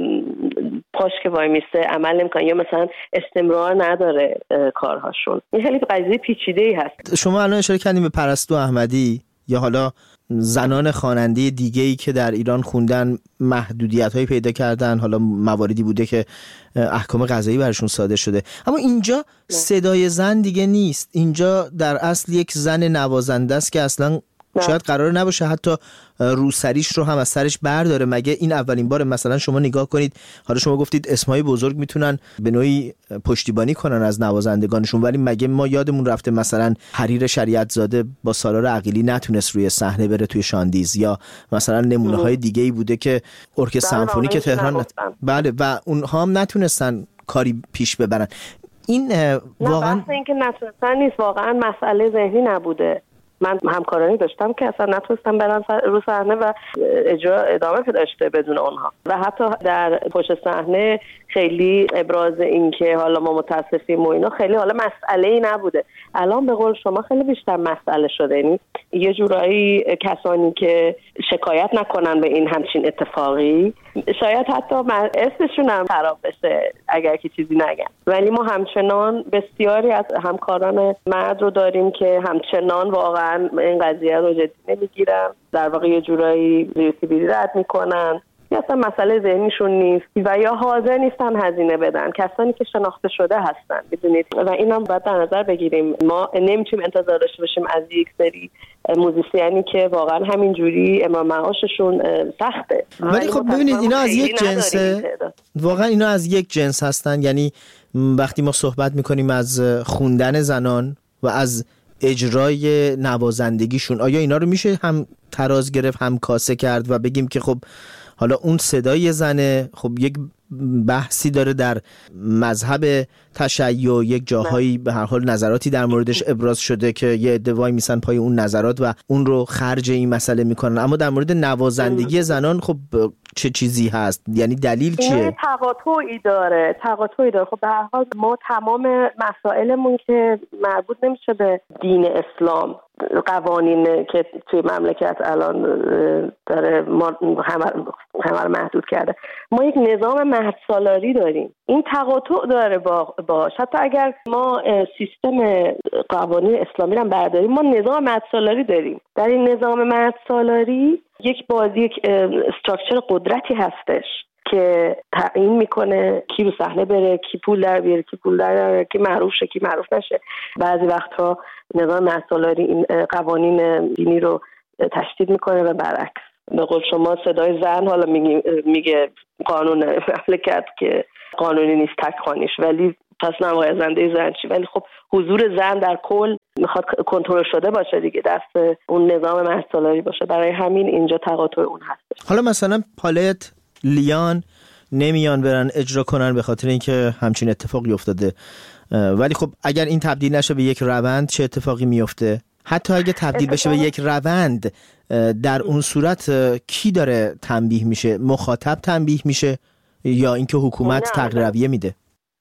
[SPEAKER 9] پاش که وای میسته عمل نمیکنن یا مثلا استمرار نداره کارهاشون. این خیلی قضیه پیچیده‌ای هست.
[SPEAKER 2] شما الان اشاره کردیم به پرستو احمدی یا حالا زنان خواننده دیگه‌ای که در ایران خوندن محدودیت‌هایی پیدا کردن، حالا مواردی بوده که احکام قضایی برشون صادر شده، اما اینجا نه. صدای زن دیگه نیست. اینجا در اصل یک زن نوازنده است که اصلا نه. شاید قرار نباشه حتی روسریش رو هم از سرش برداره. مگه این اولین بار؟ مثلا شما نگاه کنید، حالا شما گفتید اسمای بزرگ میتونن به نوعی پشتیبانی کنن از نوازندگانشون، ولی مگه ما یادمون رفته مثلا حریر شریعت زاده با سالار عقیلی نتونست روی صحنه بره توی شاندیز، یا مثلا نمونه های دیگه ای بوده که ارکستر سمفونیک تهران نت... بله و اونها هم نتونستن کاری پیش ببرن. این واقعا
[SPEAKER 9] نه، بحث این که نتونستن نیست، واقعا مسئله ذهنی نبوده. من همکارانی داشتم که اصلا نتونستم برن رو صحنه و اجرا ادامه داشته بدون اونها، و حتی در پشت صحنه خیلی ابراز این که حالا ما متاسفیم و اینا خیلی حالا مسئله‌ای نبوده. الان به قول شما خیلی بیشتر مسئله شده. یعنی یه جورایی کسانی که شکایت نکنن به این همچین اتفاقی، شاید حتی اسمشون هم خراب بشه اگر که چیزی نگن، ولی ما همچنان بسیاری از همکاران مرد رو داریم که همچنان واقعا این قضیه رو جدی نمیگیرن، در واقع یه جورایی ریوسی بیری رد میکنن، یا اصلا مسئله ذهنیشون نیست و یا حاضر نیستن هزینه بدن. کسانی که شناخته شده هستن، میدونید، و این هم باید در نظر بگیریم. ما نمیتونیم انتظار داشته باشیم از یک سری موزیسیانی که واقعا همینجوری امام معاششون سخته.
[SPEAKER 2] ولی خب ببینید اینا از یک جنسه، واقعا اینا از یک جنس هستن. یعنی وقتی ما صحبت میکنیم از خوندن زنان و از اجرای نوازندگیشون، آیا اینا رو میشه هم تراز گرفت هم کاسه کرد و بگیم که خب حالا اون صدای زنه خب یک بحثی داره در مذهب تشیع، یک جاهایی به هر حال نظراتی در موردش ابراز شده که یه عده وای میسن پای اون نظرات و اون رو خرج این مسئله میکنن، اما در مورد نوازندگی زنان خب چه چیزی هست؟ یعنی دلیل چیه؟
[SPEAKER 9] تقاطعی داره تقاطعی داره خب به هر حال ما تمام مسائلمون که مربوط نمیشه به دین اسلام قوانین که توی مملکت الان داره ما همه رو محدود کرده. ما یک نظام مهد سالاری داریم، این تقاطع داره با باش. حتی اگر ما سیستم قوانین اسلامی رو برداریم، ما نظام مهد سالاری داریم. در این نظام مهد سالاری یک بازی یک استراکچر قدرتی هستش که تعیین میکنه کی رو صحنه بره، کی پول در بیاره، کی پول در بیاره، کی معروف شه، کی معروف نشه. بعضی وقتها نظام مهد سالاری این قوانین دینی رو تشدید میکنه و برعکس. به قول شما صدای زن حالا میگه, میگه قانون مملکت که قانونی نیست تک خوانیش، ولی پس نمایزنده زن چی؟ ولی خب حضور زن در کل میخواد کنترل شده باشه دیگه، دست اون نظام مهد سالاری باشه. برای همین اینجا تقاطع اون هست.
[SPEAKER 2] حالا مثلا پالت، لیان نمیان برن اجرا کنن به خاطر اینکه همچین اتفاقی افتاده، ولی خب اگر این تبدیل نشه به یک روند چه اتفاقی میفته؟ حتی اگه تبدیل بشه به یک روند، در اون صورت کی داره تنبیه میشه؟ مخاطب تنبیه میشه یا اینکه حکومت تغییر رویه میده؟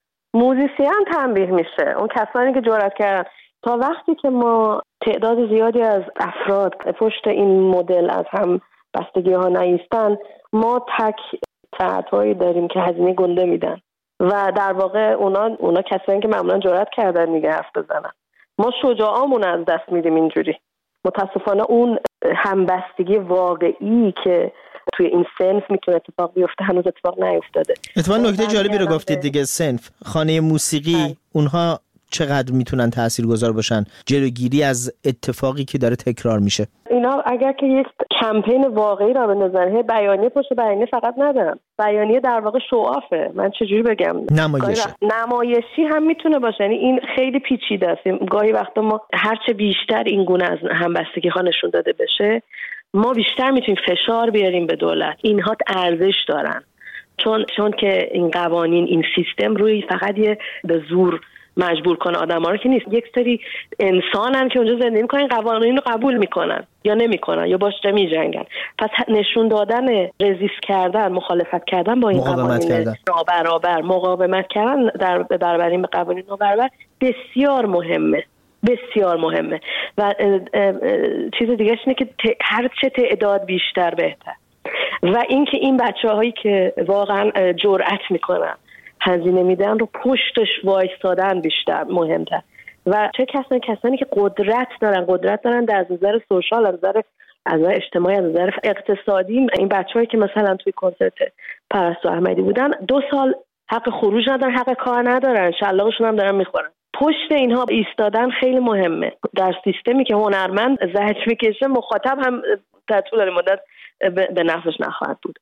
[SPEAKER 9] موزیسین تنبیه میشه، اون کسانی که جرأت کردن. تا وقتی که ما تعداد زیادی از افراد پشت این مدل از هم بستگی ها نیستن، ما تک طرح‌هایی داریم که هزینه گنده میدن و در واقع اونا اونا کسانی که معمولا جرأت کردن میگه حرف بزنن. ما شجاعامون از دست میدیم اینجوری. متاسفانه اون همبستگی واقعی که توی این صنف میتونه اتفاق بیفته هنوز اتفاق نیفتاده.
[SPEAKER 2] اتفاقا نکته جالبی رو گفتید دیگه، صنف خانه موسیقی های. اونها چقدر میتونن تاثیرگذار باشن جلوگیری از اتفاقی که داره تکرار میشه؟
[SPEAKER 9] اینا اگر که یک کمپین واقعی را بندازن، بیانیه پشت بیانیه فقط ندارن، بیانیه در واقع شوآفه. من چجوری بگم؟
[SPEAKER 2] نمایشه.
[SPEAKER 9] نمایشی هم میتونه باشه. یعنی این خیلی پیچیده است. گاهی وقتا ما هرچه بیشتر این گونه از همبستگی ها نشون داده بشه، ما بیشتر میتونیم فشار بیاریم به دولت. اینها ارزش دارن، چون چون که این قوانین، این سیستم روی فقط یه به زور مجبور کنه آدم‌ها رو که نیست. یک سری انسانن که اونجا زندگی می‌کنن، قوانین رو قبول میکنن یا نمیکنن یا باش می‌جنگن. پس نشون دادن رزیست کردن، مخالفت کردن با این قوانین نابرابر، مقاومت کردن در برابر این قوانین نابرابر بسیار مهمه، بسیار مهمه. و اه اه اه چیز دیگه اینه که هر چه تعداد بیشتر بهتر. و اینکه این بچه‌هایی که واقعا جرأت میکنن هزینه میدن رو پشتش وایستادن بیشتر مهمتر. و چه کسانی کسانی که قدرت دارن قدرت دارن در نظر سوشال، از نظر از نظر اجتماعی، از نظر اقتصادی. این بچه‌هایی که مثلا توی کنسرت پرستو احمدی بودن دو سال حق خروج ندارن، حق کار ندارن، شلاقشون هم دارن میخورن. پشت اینها ایستادن خیلی مهمه. در سیستمی که هنرمند زحمت میکشه، مخاطب هم در طول مدت به نفعش نخواهد بود.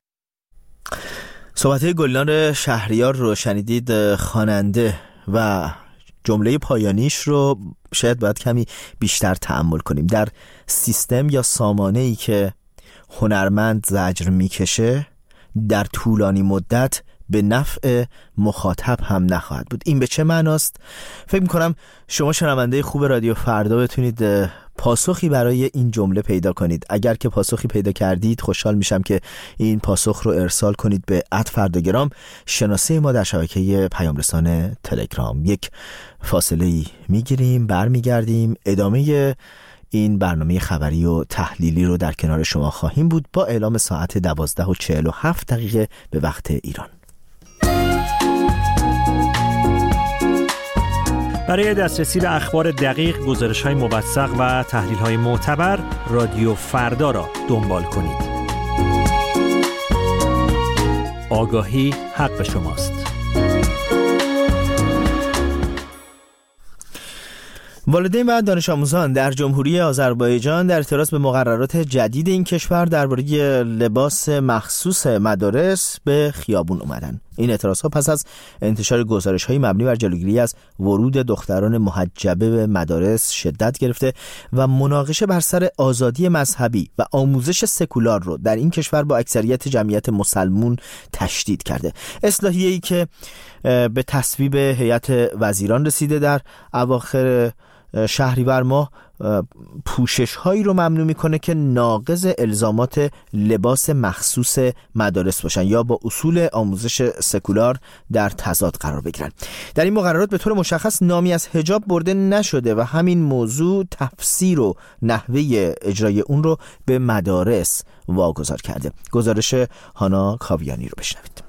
[SPEAKER 2] صحبت‌های گلنار شهریار رو شنیدید. خواننده و جمله پایانیش رو شاید باید کمی بیشتر تأمل کنیم. در سیستم یا سامانه‌ای که هنرمند زجر میکشه، در طولانی مدت به نفع مخاطب هم نخواهد بود. این به چه معناست؟ فکر میکنم شما شنونده خوب رادیو فردا بتونید پاسخی برای این جمله پیدا کنید. اگر که پاسخی پیدا کردید خوشحال میشم که این پاسخ رو ارسال کنید به ات فرداگرام، شناسه ما در شبکه پیام رسان تلگرام. یک فاصله ای میگیریم، برمیگردیم، ادامه این برنامه خبری و تحلیلی رو در کنار شما خواهیم بود با اعلام ساعت دوازده و چهل و هفت دقیقه به وقت ایران.
[SPEAKER 10] برای دسترسی به اخبار دقیق، گزارش‌های موثق و تحلیل‌های معتبر، رادیو فردا را دنبال کنید. آگاهی حق شماست.
[SPEAKER 2] والدین و دانش آموزان در جمهوری آذربایجان در اعتراض به مقررات جدید این کشور درباره لباس مخصوص مدارس به خیابون اومدن. این اعتراضها پس از انتشار گزارش‌های مبنی بر جلوگیری از ورود دختران محجبه به مدارس شدت گرفته و مناقشه بر سر آزادی مذهبی و آموزش سکولار رو در این کشور با اکثریت جمعیت مسلمون تشدید کرده. اصلاحیه‌ای که به تصویب هیئت وزیران رسیده در اواخر شهریور ماه پوشش هایی رو ممنوع میکنه که ناقض الزامات لباس مخصوص مدارس باشن یا با اصول آموزش سکولار در تضاد قرار بگیرن. در این مقررات به طور مشخص نامی از حجاب برده نشده و همین موضوع تفسیر و نحوه اجرای اون رو به مدارس واگذار کرده. گزارش هانا کاویانی رو بشنوید.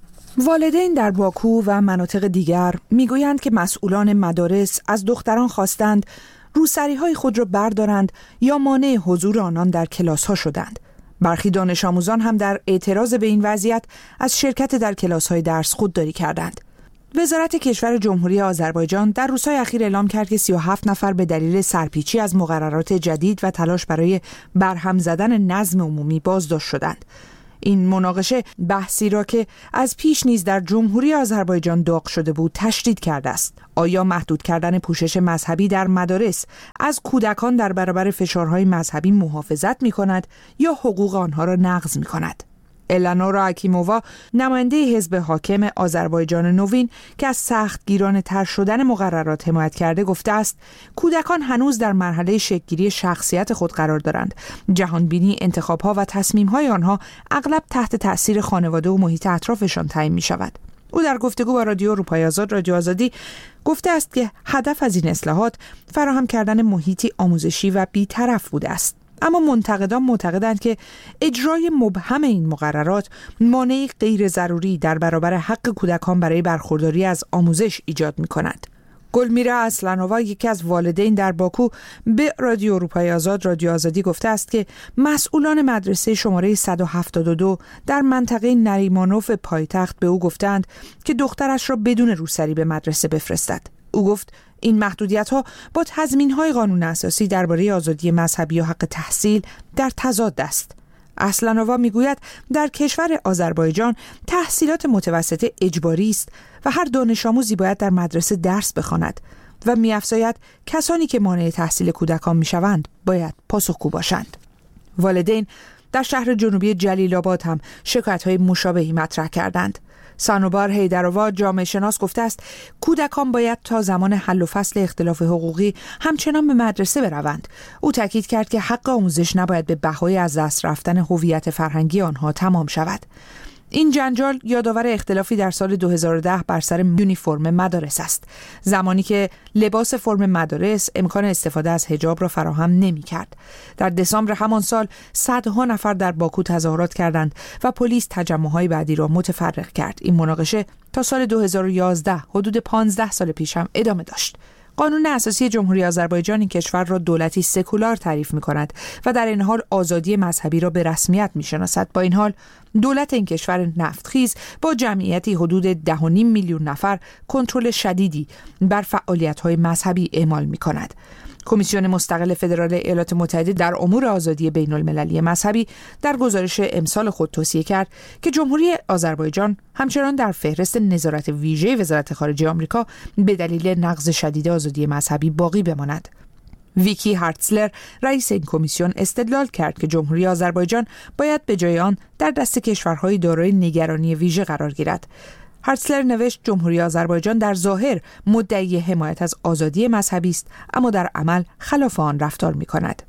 [SPEAKER 11] والدین در باکو و مناطق دیگر میگویند که مسئولان مدارس از دختران خواستند روسری‌های خود را بردارند یا مانع حضور آنان در کلاس‌ها شدند. برخی دانش آموزان هم در اعتراض به این وضعیت از شرکت در کلاس‌های درس خودداری کردند. وزارت کشور جمهوری آذربایجان در روزهای اخیر اعلام کرد که سی و هفت نفر به دلیل سرپیچی از مقررات جدید و تلاش برای برهم زدن نظم عمومی بازداشت شدند. این مناقشه بحثی را که از پیش نیز در جمهوری آذربایجان داغ شده بود تشدید کرده است. آیا محدود کردن پوشش مذهبی در مدارس از کودکان در برابر فشارهای مذهبی محافظت می کند یا حقوق آنها را نقض می کند؟ الانورا اکیمووا نماینده حزب حاکم آذربایجان نوین که از سختگیرانه تر شدن مقررات حمایت کرده گفته است کودکان هنوز در مرحله شکل‌گیری شخصیت خود قرار دارند. جهانبینی، انتخاب‌ها و تصمیم‌های آنها اغلب تحت تأثیر خانواده و محیط اطرافشان تعیین می‌شود. او در گفتگو با رادیو اروپای آزاد رادیو آزادی گفته است که هدف از این اصلاحات فراهم کردن محیطی آموزشی و بی‌طرف بوده است. اما منتقدان معتقدند که اجرای مبهم این مقررات مانعی غیر ضروری در برابر حق کودکان برای برخورداری از آموزش ایجاد می‌کند. گلمیرا اسلانووا یکی از والدین در باکو به رادیو اروپای آزاد رادیو آزادی گفته است که مسئولان مدرسه شماره صد و هفتاد و دو در منطقه نریمانوف پایتخت به او گفتند که دخترش را بدون روسری به مدرسه بفرستد. او گفت این محدودیت‌ها با تضمین‌های قانون اساسی درباره آزادی مذهبی و حق تحصیل در تضاد است. اسلانووا میگوید در کشور آذربایجان تحصیلات متوسطه اجباری است و هر دانش آموزی باید در مدرسه درس بخواند و می‌افزاید کسانی که مانع تحصیل کودکان می‌شوند باید پاسخگو باشند. والدین در شهر جنوبی جلیل آباد هم شکایت‌های مشابهی مطرح کردند. سانوبار هیدروا جامعه شناس گفته است کودکان باید تا زمان حل و فصل اختلاف حقوقی همچنان به مدرسه بروند. او تاکید کرد که حق آموزش نباید به بهای از دست رفتن هویت فرهنگی آنها تمام شود. این جنجال یادآور اختلافی در سال دو هزار و ده بر سر یونیفرم مدارس است، زمانی که لباس فرم مدارس امکان استفاده از حجاب را فراهم نمی‌کرد. در دسامبر همان سال صدها نفر در باکو تظاهرات کردند و پلیس تجمع‌های بعدی را متفرق کرد. این مناقشه تا سال دو هزار و یازده، حدود پانزده سال پیش هم ادامه داشت. قانون اساسی جمهوری آذربایجان این کشور را دولتی سکولار تعریف می‌کند و در این حال آزادی مذهبی را به رسمیت می‌شناسد. با این حال دولت این کشور نفتخیز با جمعیتی حدود ده و نیم میلیون نفر کنترل شدیدی بر فعالیت‌های مذهبی اعمال می‌کند. کمیسیون مستقل فدرال ایالات متحده در امور آزادی بین المللی مذهبی در گزارش امسال خود توصیه کرد که جمهوری آذربایجان همچنان در فهرست نظارت ویژه وزارت خارجه آمریکا به دلیل نقض شدید آزادی مذهبی باقی بماند. ویکی هارتزلر رئیس این کمیسیون استدلال کرد که جمهوری آذربایجان باید به جای آن در دست کشورهای دارای نگرانی ویژه قرار گیرد. هارتزلر نوشت جمهوری آذربایجان در ظاهر مدعی حمایت از آزادی مذهبی است، اما در عمل خلاف آن رفتار می‌کند.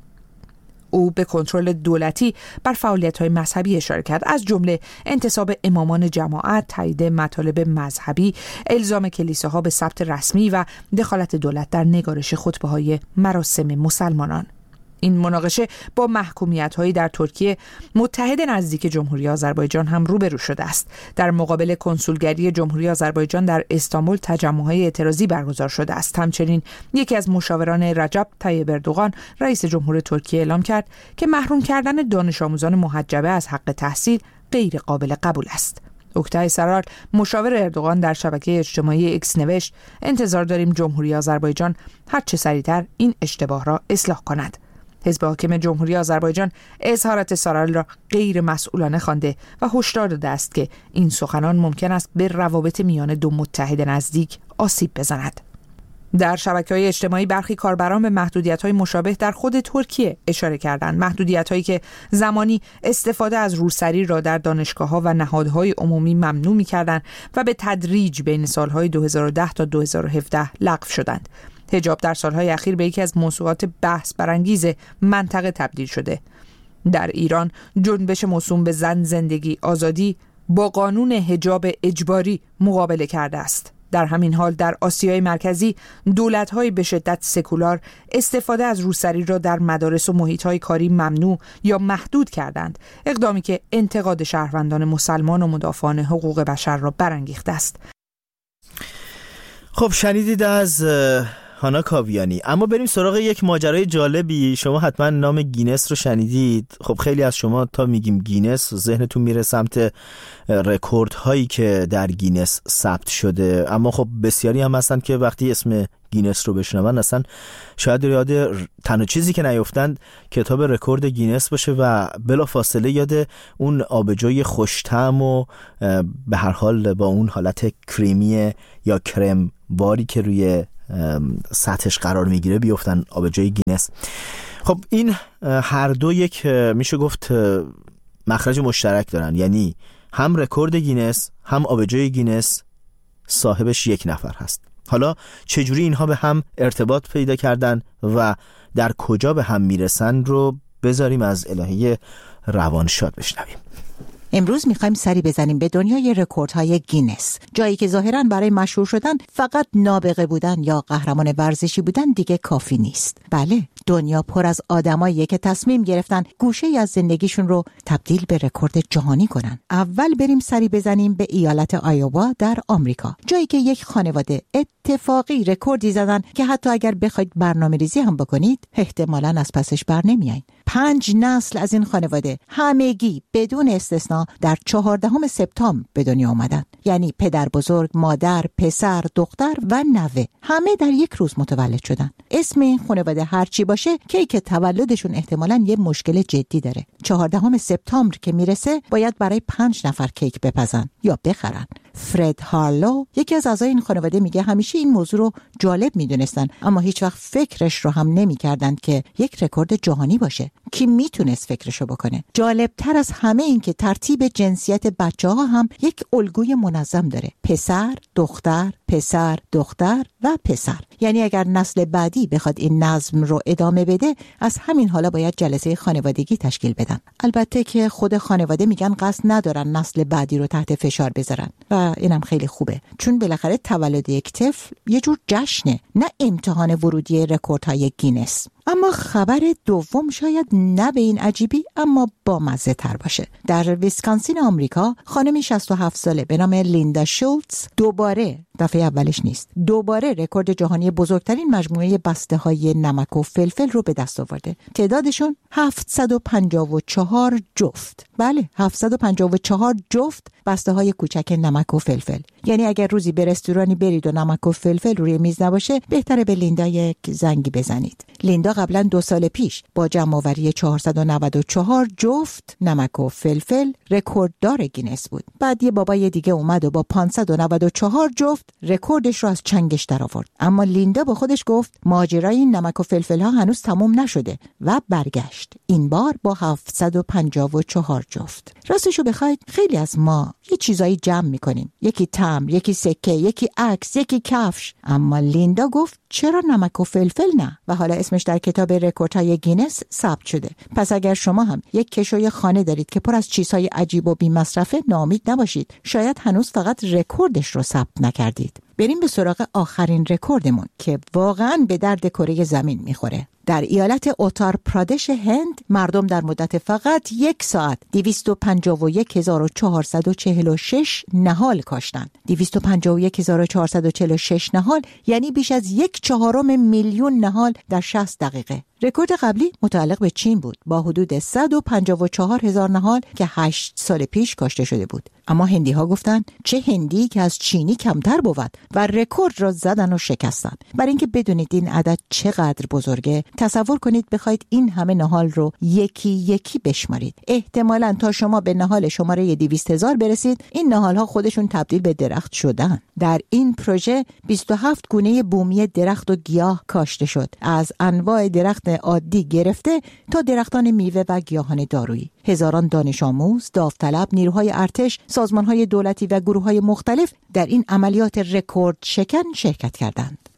[SPEAKER 11] او به کنترل دولتی بر فعالیت‌های مذهبی اشاره کرد، از جمله انتصاب امامان جماعت، تایید مطالب مذهبی، الزام کلیساها به ثبت رسمی و دخالت دولت در نگارش خطبه‌های مراسم مسلمانان. این مناقشه با محکومیت‌هایی در ترکیه متحد نزدیک جمهوری آذربایجان هم روبرو شده است. در مقابل کنسولگری جمهوری آذربایجان در استانبول تجمع‌های اعتراضی برگزار شده است. همچنین یکی از مشاوران رجب طیب اردوغان رئیس جمهور ترکیه اعلام کرد که محروم کردن دانش آموزان محجبه از حق تحصیل غیر قابل قبول است. اوکتای سرار مشاور اردوغان در شبکه اجتماعی اکس نوشت انتظار داریم جمهوری آذربایجان هر چه سریعتر این اشتباه را اصلاح کند. حزب حاکم جمهوری آذربایجان اظهارات سارال را غیر مسئولانه خوانده و هشدار داده است که این سخنان ممکن است به روابط میان دو متحد نزدیک آسیب بزند. در شبکه‌های اجتماعی برخی کاربران به محدودیت‌های مشابه در خود ترکیه اشاره کردند. محدودیت‌هایی که زمانی استفاده از روسری را در دانشگاه‌ها و نهادهای عمومی ممنوع می‌کردند و به تدریج بین سال‌های دو هزار و ده تا دو هزار و هفده لغو شدند. حجاب در سالهای اخیر به یکی از موضوعات بحث برانگیز منطقه تبدیل شده. در ایران جنبش موسوم به زن زندگی آزادی با قانون حجاب اجباری مقابله کرده است. در همین حال در آسیای مرکزی دولت‌های به شدت سکولار استفاده از روسری را در مدارس و محیط‌های کاری ممنوع یا محدود کردند، اقدامی که انتقاد شهروندان مسلمان و مدافعان حقوق بشر را برانگیخته است.
[SPEAKER 2] خب شنیدید از هانا کاویانی. اما بریم سراغ یک ماجرای جالبی. شما حتما نام گینس رو شنیدید. خب خیلی از شما تا میگیم گینس ذهنتون میره سمت رکوردهایی که در گینس ثبت شده، اما خب بسیاری هم هستن که وقتی اسم گینس رو بشنون اصلا شاید یاد تنها چیزی که نیفتند کتاب رکورد گینس باشه و بلا فاصله یاد اون آبجوی خوش‌طعم و به هر حال با اون حالت کریمی یا کرم باری که روی سطحش قرار میگیره بیفتن، آبجوی گینس. خب این هر دو یک میشه گفت مخرج مشترک دارن، یعنی هم رکورد گینس هم آبجوی گینس صاحبش یک نفر هست. حالا چجوری اینها به هم ارتباط پیدا کردن و در کجا به هم میرسن رو بذاریم از الهه روانشاد بشنویم.
[SPEAKER 12] امروز میخوایم سری بزنیم به دنیای رکوردهای گینس، جایی که ظاهراً برای مشهور شدن فقط نابغه بودن یا قهرمان ورزشی بودن دیگه کافی نیست. بله، دنیا پر از آدماییه که تصمیم گرفتن گوشه‌ای از زندگیشون رو تبدیل به رکورد جهانی کنن. اول بریم سری بزنیم به ایالت آیووا در آمریکا، جایی که یک خانواده اتفاقی رکوردی زدن که حتی اگر بخواید برنامه‌ریزی هم بکنید احتمالاً از پسش بر نمیایین. پنج نسل از این خانواده همگی بدون استثنا در چهاردهم سپتامبر به دنیا آمدند. یعنی پدر بزرگ، مادر، پسر، دختر و نوه همه در یک روز متولد شدن. اسم این خانواده هر چی باشه کیک تولدشون احتمالاً یه مشکل جدی داره. چهاردهم سپتامبر که میرسه باید برای پنج نفر کیک بپزن یا بخرن. فرد هارلو یکی از اعضای این خانواده میگه همیشه این موضوع رو جالب میدونستن اما هیچ وقت فکرش رو هم نمیکردند که یک رکورد جهانی باشه. کی میتونست فکرشو بکنه؟ جالب تر از همه این که ترتیب جنسیت بچه ها هم یک الگوی منظم داره: پسر، دختر، پسر، دختر و پسر. یعنی اگر نسل بعدی بخواد این نظم رو ادامه بده از همین حالا باید جلسه خانوادگی تشکیل بدن. البته که خود خانواده میگن قصد ندارن نسل بعدی رو تحت فشار بذارن و اینم خیلی خوبه، چون بالاخره تولد یک طفل یه جور جشنه، نه امتحان ورودی رکوردهای گینس. اما خبر دوم شاید نه به این عجیبی اما با مزه تر باشه. در ویسکانسین آمریکا خانمی شصت و هفت ساله به نام لیندا شولتز دوباره، دفعه اولش نیست، دوباره رکورد جهانی بزرگترین مجموعه بسته های نمک و فلفل رو به دست آورده. تعدادشون هفتصد و پنجاه و چهار جفت. بله، هفتصد و پنجاه و چهار جفت بسته های کوچک نمک و فلفل. یعنی اگر روزی به رستورانی برید و نمک و فلفل روی میز نباشه بهتره به لیندا یک زنگی بزنید. لیندا قبلا دو سال پیش با جمع‌آوری چهارصد و نود و چهار جفت نمک و فلفل رکورددار گینس بود. بعد یه بابای دیگه اومد و با پانصد و نود و چهار جفت رکوردش رو از چنگش در آورد. اما لیندا با خودش گفت ماجرای این نمک و فلفل ها هنوز تموم نشده و برگشت. این بار با هفتصد و پنجاه و چهار جفت. راستشو بخواید خیلی از ما یه چیزایی جمع میکنیم، یکی تمر، یکی سکه، یکی عکس، یکی کفش. اما لیندا گفت چرا نمک و فلفل نه؟ و حالا اسمش در کتاب رکوردهای گینس ثبت شده. پس اگر شما هم یک کشوی خانه دارید که پر از چیزهای عجیب و بی‌مصرفه، ناامید نباشید، شاید هنوز فقط رکوردش رو ثبت نکردید. بریم به سراغ آخرین رکوردمون که واقعاً به درد کره زمین میخوره. در ایالت اوتار پرادش هند مردم در مدت فقط یک ساعت دویست و پنجاه و یک هزار و چهارصد و چهل و شش نهال کاشتن. دویست و پنجاه و یک هزار و چهارصد و چهل و شش نهال یعنی بیش از یک چهارم میلیون نهال در شصت دقیقه. رکورد قبلی متعلق به چین بود با حدود صد و پنجاه و چهار هزار نهال که هشت سال پیش کاشته شده بود. اما هندی ها گفتن چه هندی که از چینی کمتر بود و رکورد را زدن و شکستن. برای اینکه بدونید این عدد چقدر بزرگه، تصور کنید بخواید این همه نهال رو یکی یکی بشمارید. احتمالاً تا شما به نهال شماره دویست هزار برسید این نهال ها خودشون تبدیل به درخت شدن. در این پروژه بیست و هفت گونه بومی درخت و گیاه کاشته شد، از انواع درخت عادی گرفته تا درختان میوه و گیاهان دارویی. هزاران دانش آموز، داوطلب، نیروهای ارتش، سازمانهای دولتی و گروههای مختلف در این عملیات رکورد شکن شرکت کردند.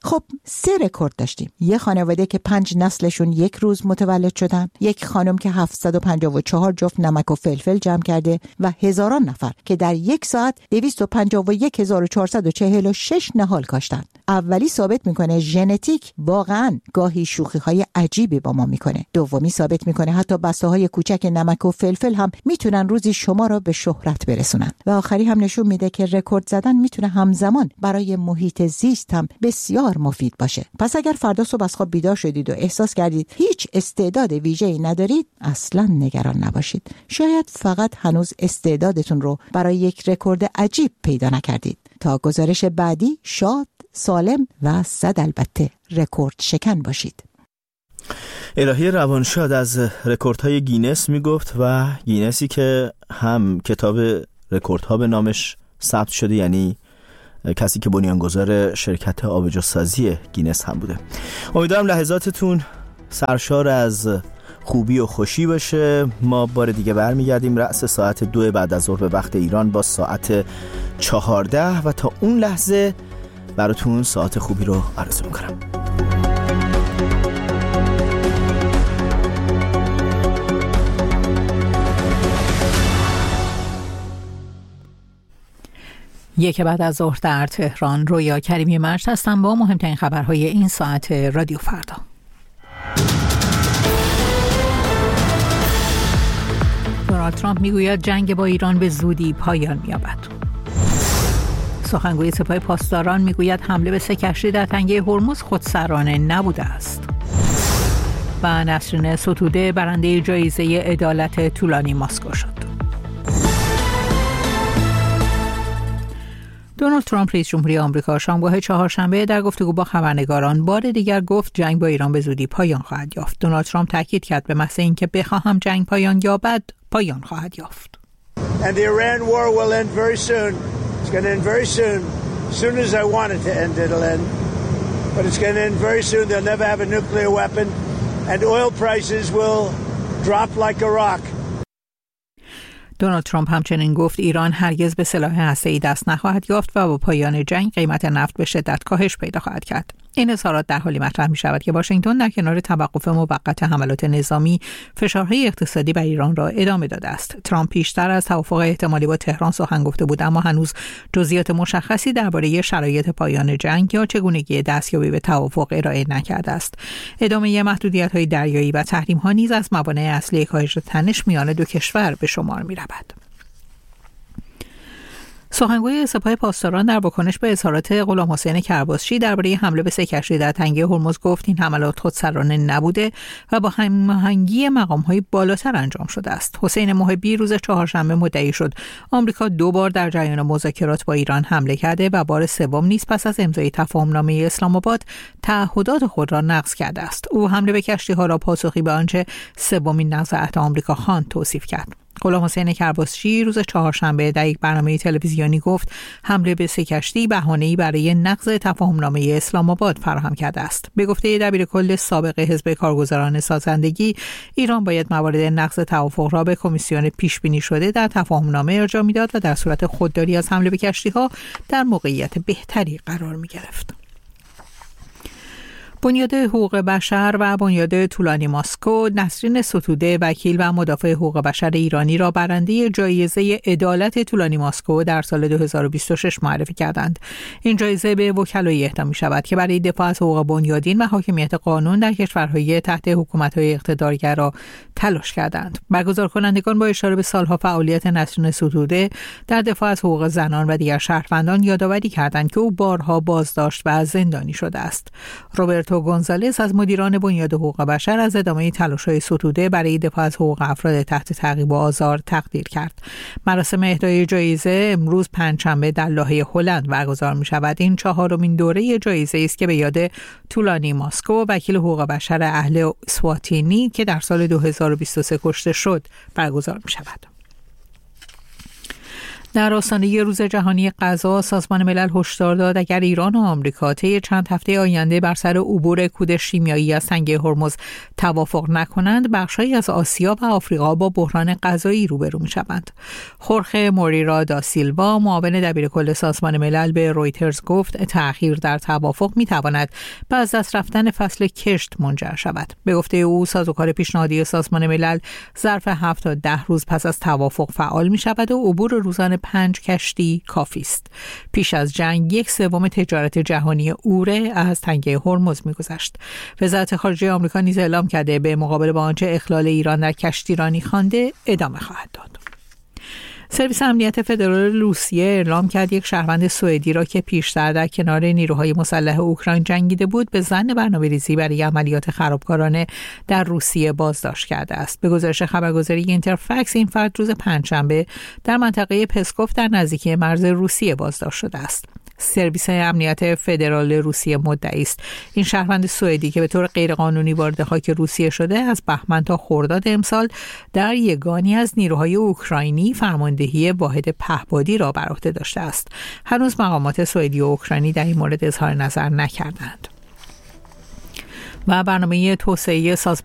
[SPEAKER 12] خب سه رکورد داشتیم. یه خانواده که پنج نسلشون یک روز متولد شدن، یک خانم که هفتصد و پنجاه و چهار جفت نمک و فلفل جمع کرده و هزاران نفر که در یک ساعت دویست و پنجاه و یک هزار و چهارصد و چهل و شش نهال کاشتن. اولی ثابت میکنه ژنتیک واقعا گاهی شوخی‌های عجیبی با ما میکنه. دومی ثابت میکنه حتی بسته‌های کوچک نمک و فلفل هم میتونن روزی شما را به شهرت برسونن. و آخری هم نشون میده که رکورد زدن میتونه همزمان برای محیط زیست هم بسیار مفید باشه. پس اگر فردا صبح از خواب بیدار شدید و احساس کردید هیچ استعداد ویژه‌ای ندارید، اصلاً نگران نباشید. شاید فقط هنوز استعدادتون رو برای یک رکورد عجیب پیدا نکردید. تا گزارش بعدی شاد، سالم و صد البته رکورد شکن باشید.
[SPEAKER 2] الهی روانشاد از رکوردهای گینس میگفت و گینسی که هم کتاب رکوردها به نامش ثبت شده، یعنی کسی که بنیانگذار شرکت آبجوسازی گینس هم بوده. امیدوارم لحظاتتون سرشار از خوبی و خوشی باشه. ما بار دیگه برمیگردیم رأس ساعت دو بعد از ظهر به وقت ایران با ساعت چهارده و تا اون لحظه براتون ساعت خوبی رو آرزو میکنم.
[SPEAKER 13] یک بعد از ظهر در تهران. رویا کریمی مرج هستم با مهمترین خبرهای این ساعت رادیو فردا. دونالد ترامپ میگوید جنگ با ایران به زودی پایان می‌یابد. سخنگوی سپاه پاسداران میگوید حمله به سه کشتی در تنگه هرمز خودسرانه نبوده است. و نسرین ستوده برنده جایزه عدالت طولانی مسکو شد. دونالد ترامپ رئیس جمهوری آمریکا شامگاه چهارشنبه در گفتگو با خبرنگاران بار دیگر گفت جنگ با ایران به زودی پایان خواهد یافت. دونالد ترامپ تاکید کرد به محض اینکه بخواهم جنگ پایان یابد پایان خواهد یافت.
[SPEAKER 14] And the Iran war will end very soon. It's going to end very soon. As soon as I want it to end, it'll end. But it's going to end very soon. They'll never have a nuclear weapon. And oil prices will drop like a rock.
[SPEAKER 13] دونالد ترامپ همچنین گفت ایران هرگز به سلاح هسته‌ای دست نخواهد یافت و با پایان جنگ قیمت نفت به شدت کاهش پیدا خواهد کرد. این اظهارات در حالی مطرح می شود که واشنگتن در کنار توقف موقت حملات نظامی فشارهای اقتصادی بر ایران را ادامه داده است. ترامپ پیشتر از توافق احتمالی با تهران سخن گفته بود، اما هنوز جزئیات مشخصی درباره شرایط پایان جنگ یا چگونگی دستیابی به توافق ارائه نکرده است. ادامه محدودیت‌های دریایی و تحریم‌ها نیز از موانع اصلی کاهش تنش میان دو کشور به شمار می‌رود. سخنگوی سپاه پاسداران در واکنش به اظهارات غلام حسین کرباسچی درباره حمله به سه کشتی در تنگه هرمز گفت این حملات خودسرانه نبوده و با هماهنگی مقام‌های بالاتر انجام شده است. حسین محبی روز چهارشنبه مدعی شد آمریکا دو بار در جریان مذاکرات با ایران حمله کرده و بار سوم نیز پس از امضای تفاهمنامه اسلام آباد تعهدات خود را نقض کرده است. او حمله به کشتی‌ها را پاسخی به آنچه سومین نقض عهد آمریکا خواند توصیف کرد. غلام حسین کرباسچی روز چهارشنبه در یک برنامه تلویزیونی گفت حمله به سه کشتی بهانه‌ای برای نقض تفاهمنامه اسلام آباد فراهم کرده است. به گفته دبیرکل سابق حزب کارگزاران سازندگی، ایران باید موارد نقض توافق را به کمیسیون پیش بینی شده در تفاهمنامه ارجاع میداد و در صورت خودداری از حمله به کشتی‌ها در موقعیت بهتری قرار می‌گرفت. بنیاد حقوق بشر و بنیاد طولانی مسکو نسرین ستوده وکیل و مدافع حقوق بشر ایرانی را برنده جایزه عدالت طولانی مسکو در سال دو هزار و بیست و شش معرفی کردند. این جایزه به وکلایی اهدا می شود که برای دفاع از حقوق بنیادین و حاکمیت قانون در کشورهای تحت حکومت‌های اقتدارگرا تلاش کردند. برگزار کنندگان با اشاره به سالها فعالیت نسرین ستوده در دفاع از حقوق زنان و دیگر شهروندان یادآوری کردند که او بارها بازداشت و زندانی شده است. روبرتو گونزالز از مدیران بنیاد حقوق بشر از ادامه تلاش‌های ستوده برای دفاع از حقوق افراد تحت تعقیب و آزار تقدیر کرد. مراسم اهدای جایزه امروز پنجشنبه در لاهه هلند برگزار می‌شود. این چهارمین دوره جایزه است که به یاد طولانی مسکو وکیل حقوق بشر اهل اسواتینی که در سال دو هزار و بیست و سه کشته شد برگزار می‌شود. در آستانه روز جهانی غذا سازمان ملل هشدار داد اگر ایران و آمریکا طی چند هفته آینده بر سر عبور کود شیمیایی از تنگه هرمز توافق نکنند، بخش‌هایی از آسیا و آفریقا با بحران غذایی روبرو می‌شوند. خورخه موریرا دا سیلوا، معاون دبیرکل سازمان ملل، به رویترز گفت تأخیر در توافق می‌تواند به از دست رفتن فصل کشت منجر شود. به گفته او، سازوکار پیشنهادی سازمان ملل ظرف هفت تا ده روز پس از توافق فعال می‌شود و عبور روزانه پنج کشتی کافی است. پیش از جنگ یک سوم تجارت جهانی اوره از تنگه هرمز می‌گذشت. وزارت خارجه آمریکا نیز اعلام کرده به مقابل با آنچه اخلال ایران در کشتیرانی خوانده ادامه خواهد داد. سرویس امنیت فدرال روسیه اعلام کرد یک شهروند سوئدی را که پیشتر در کنار نیروهای مسلح اوکراین جنگیده بود به ظن برنامه‌ریزی برای عملیات خرابکارانه در روسیه بازداشت کرده است. به گزارش خبرگزاری اینترفکس، این فرد روز پنجشنبه در منطقه پسکوف در نزدیکی مرز روسیه بازداشت شده است. سرویس امنیت فدرال روسیه مدعی است این شهروند سوئدی که به طور غیرقانونی وارد خاک روسیه شده، از بهمن تا خرداد امسال در یگانی از نیروهای اوکراینی فرماندهی واحد پهپادی را بر عهده داشته است. هنوز مقامات سوئدی و اوکراینی در این مورد اظهار نظر نکردند. و برنامه توسعه سازمان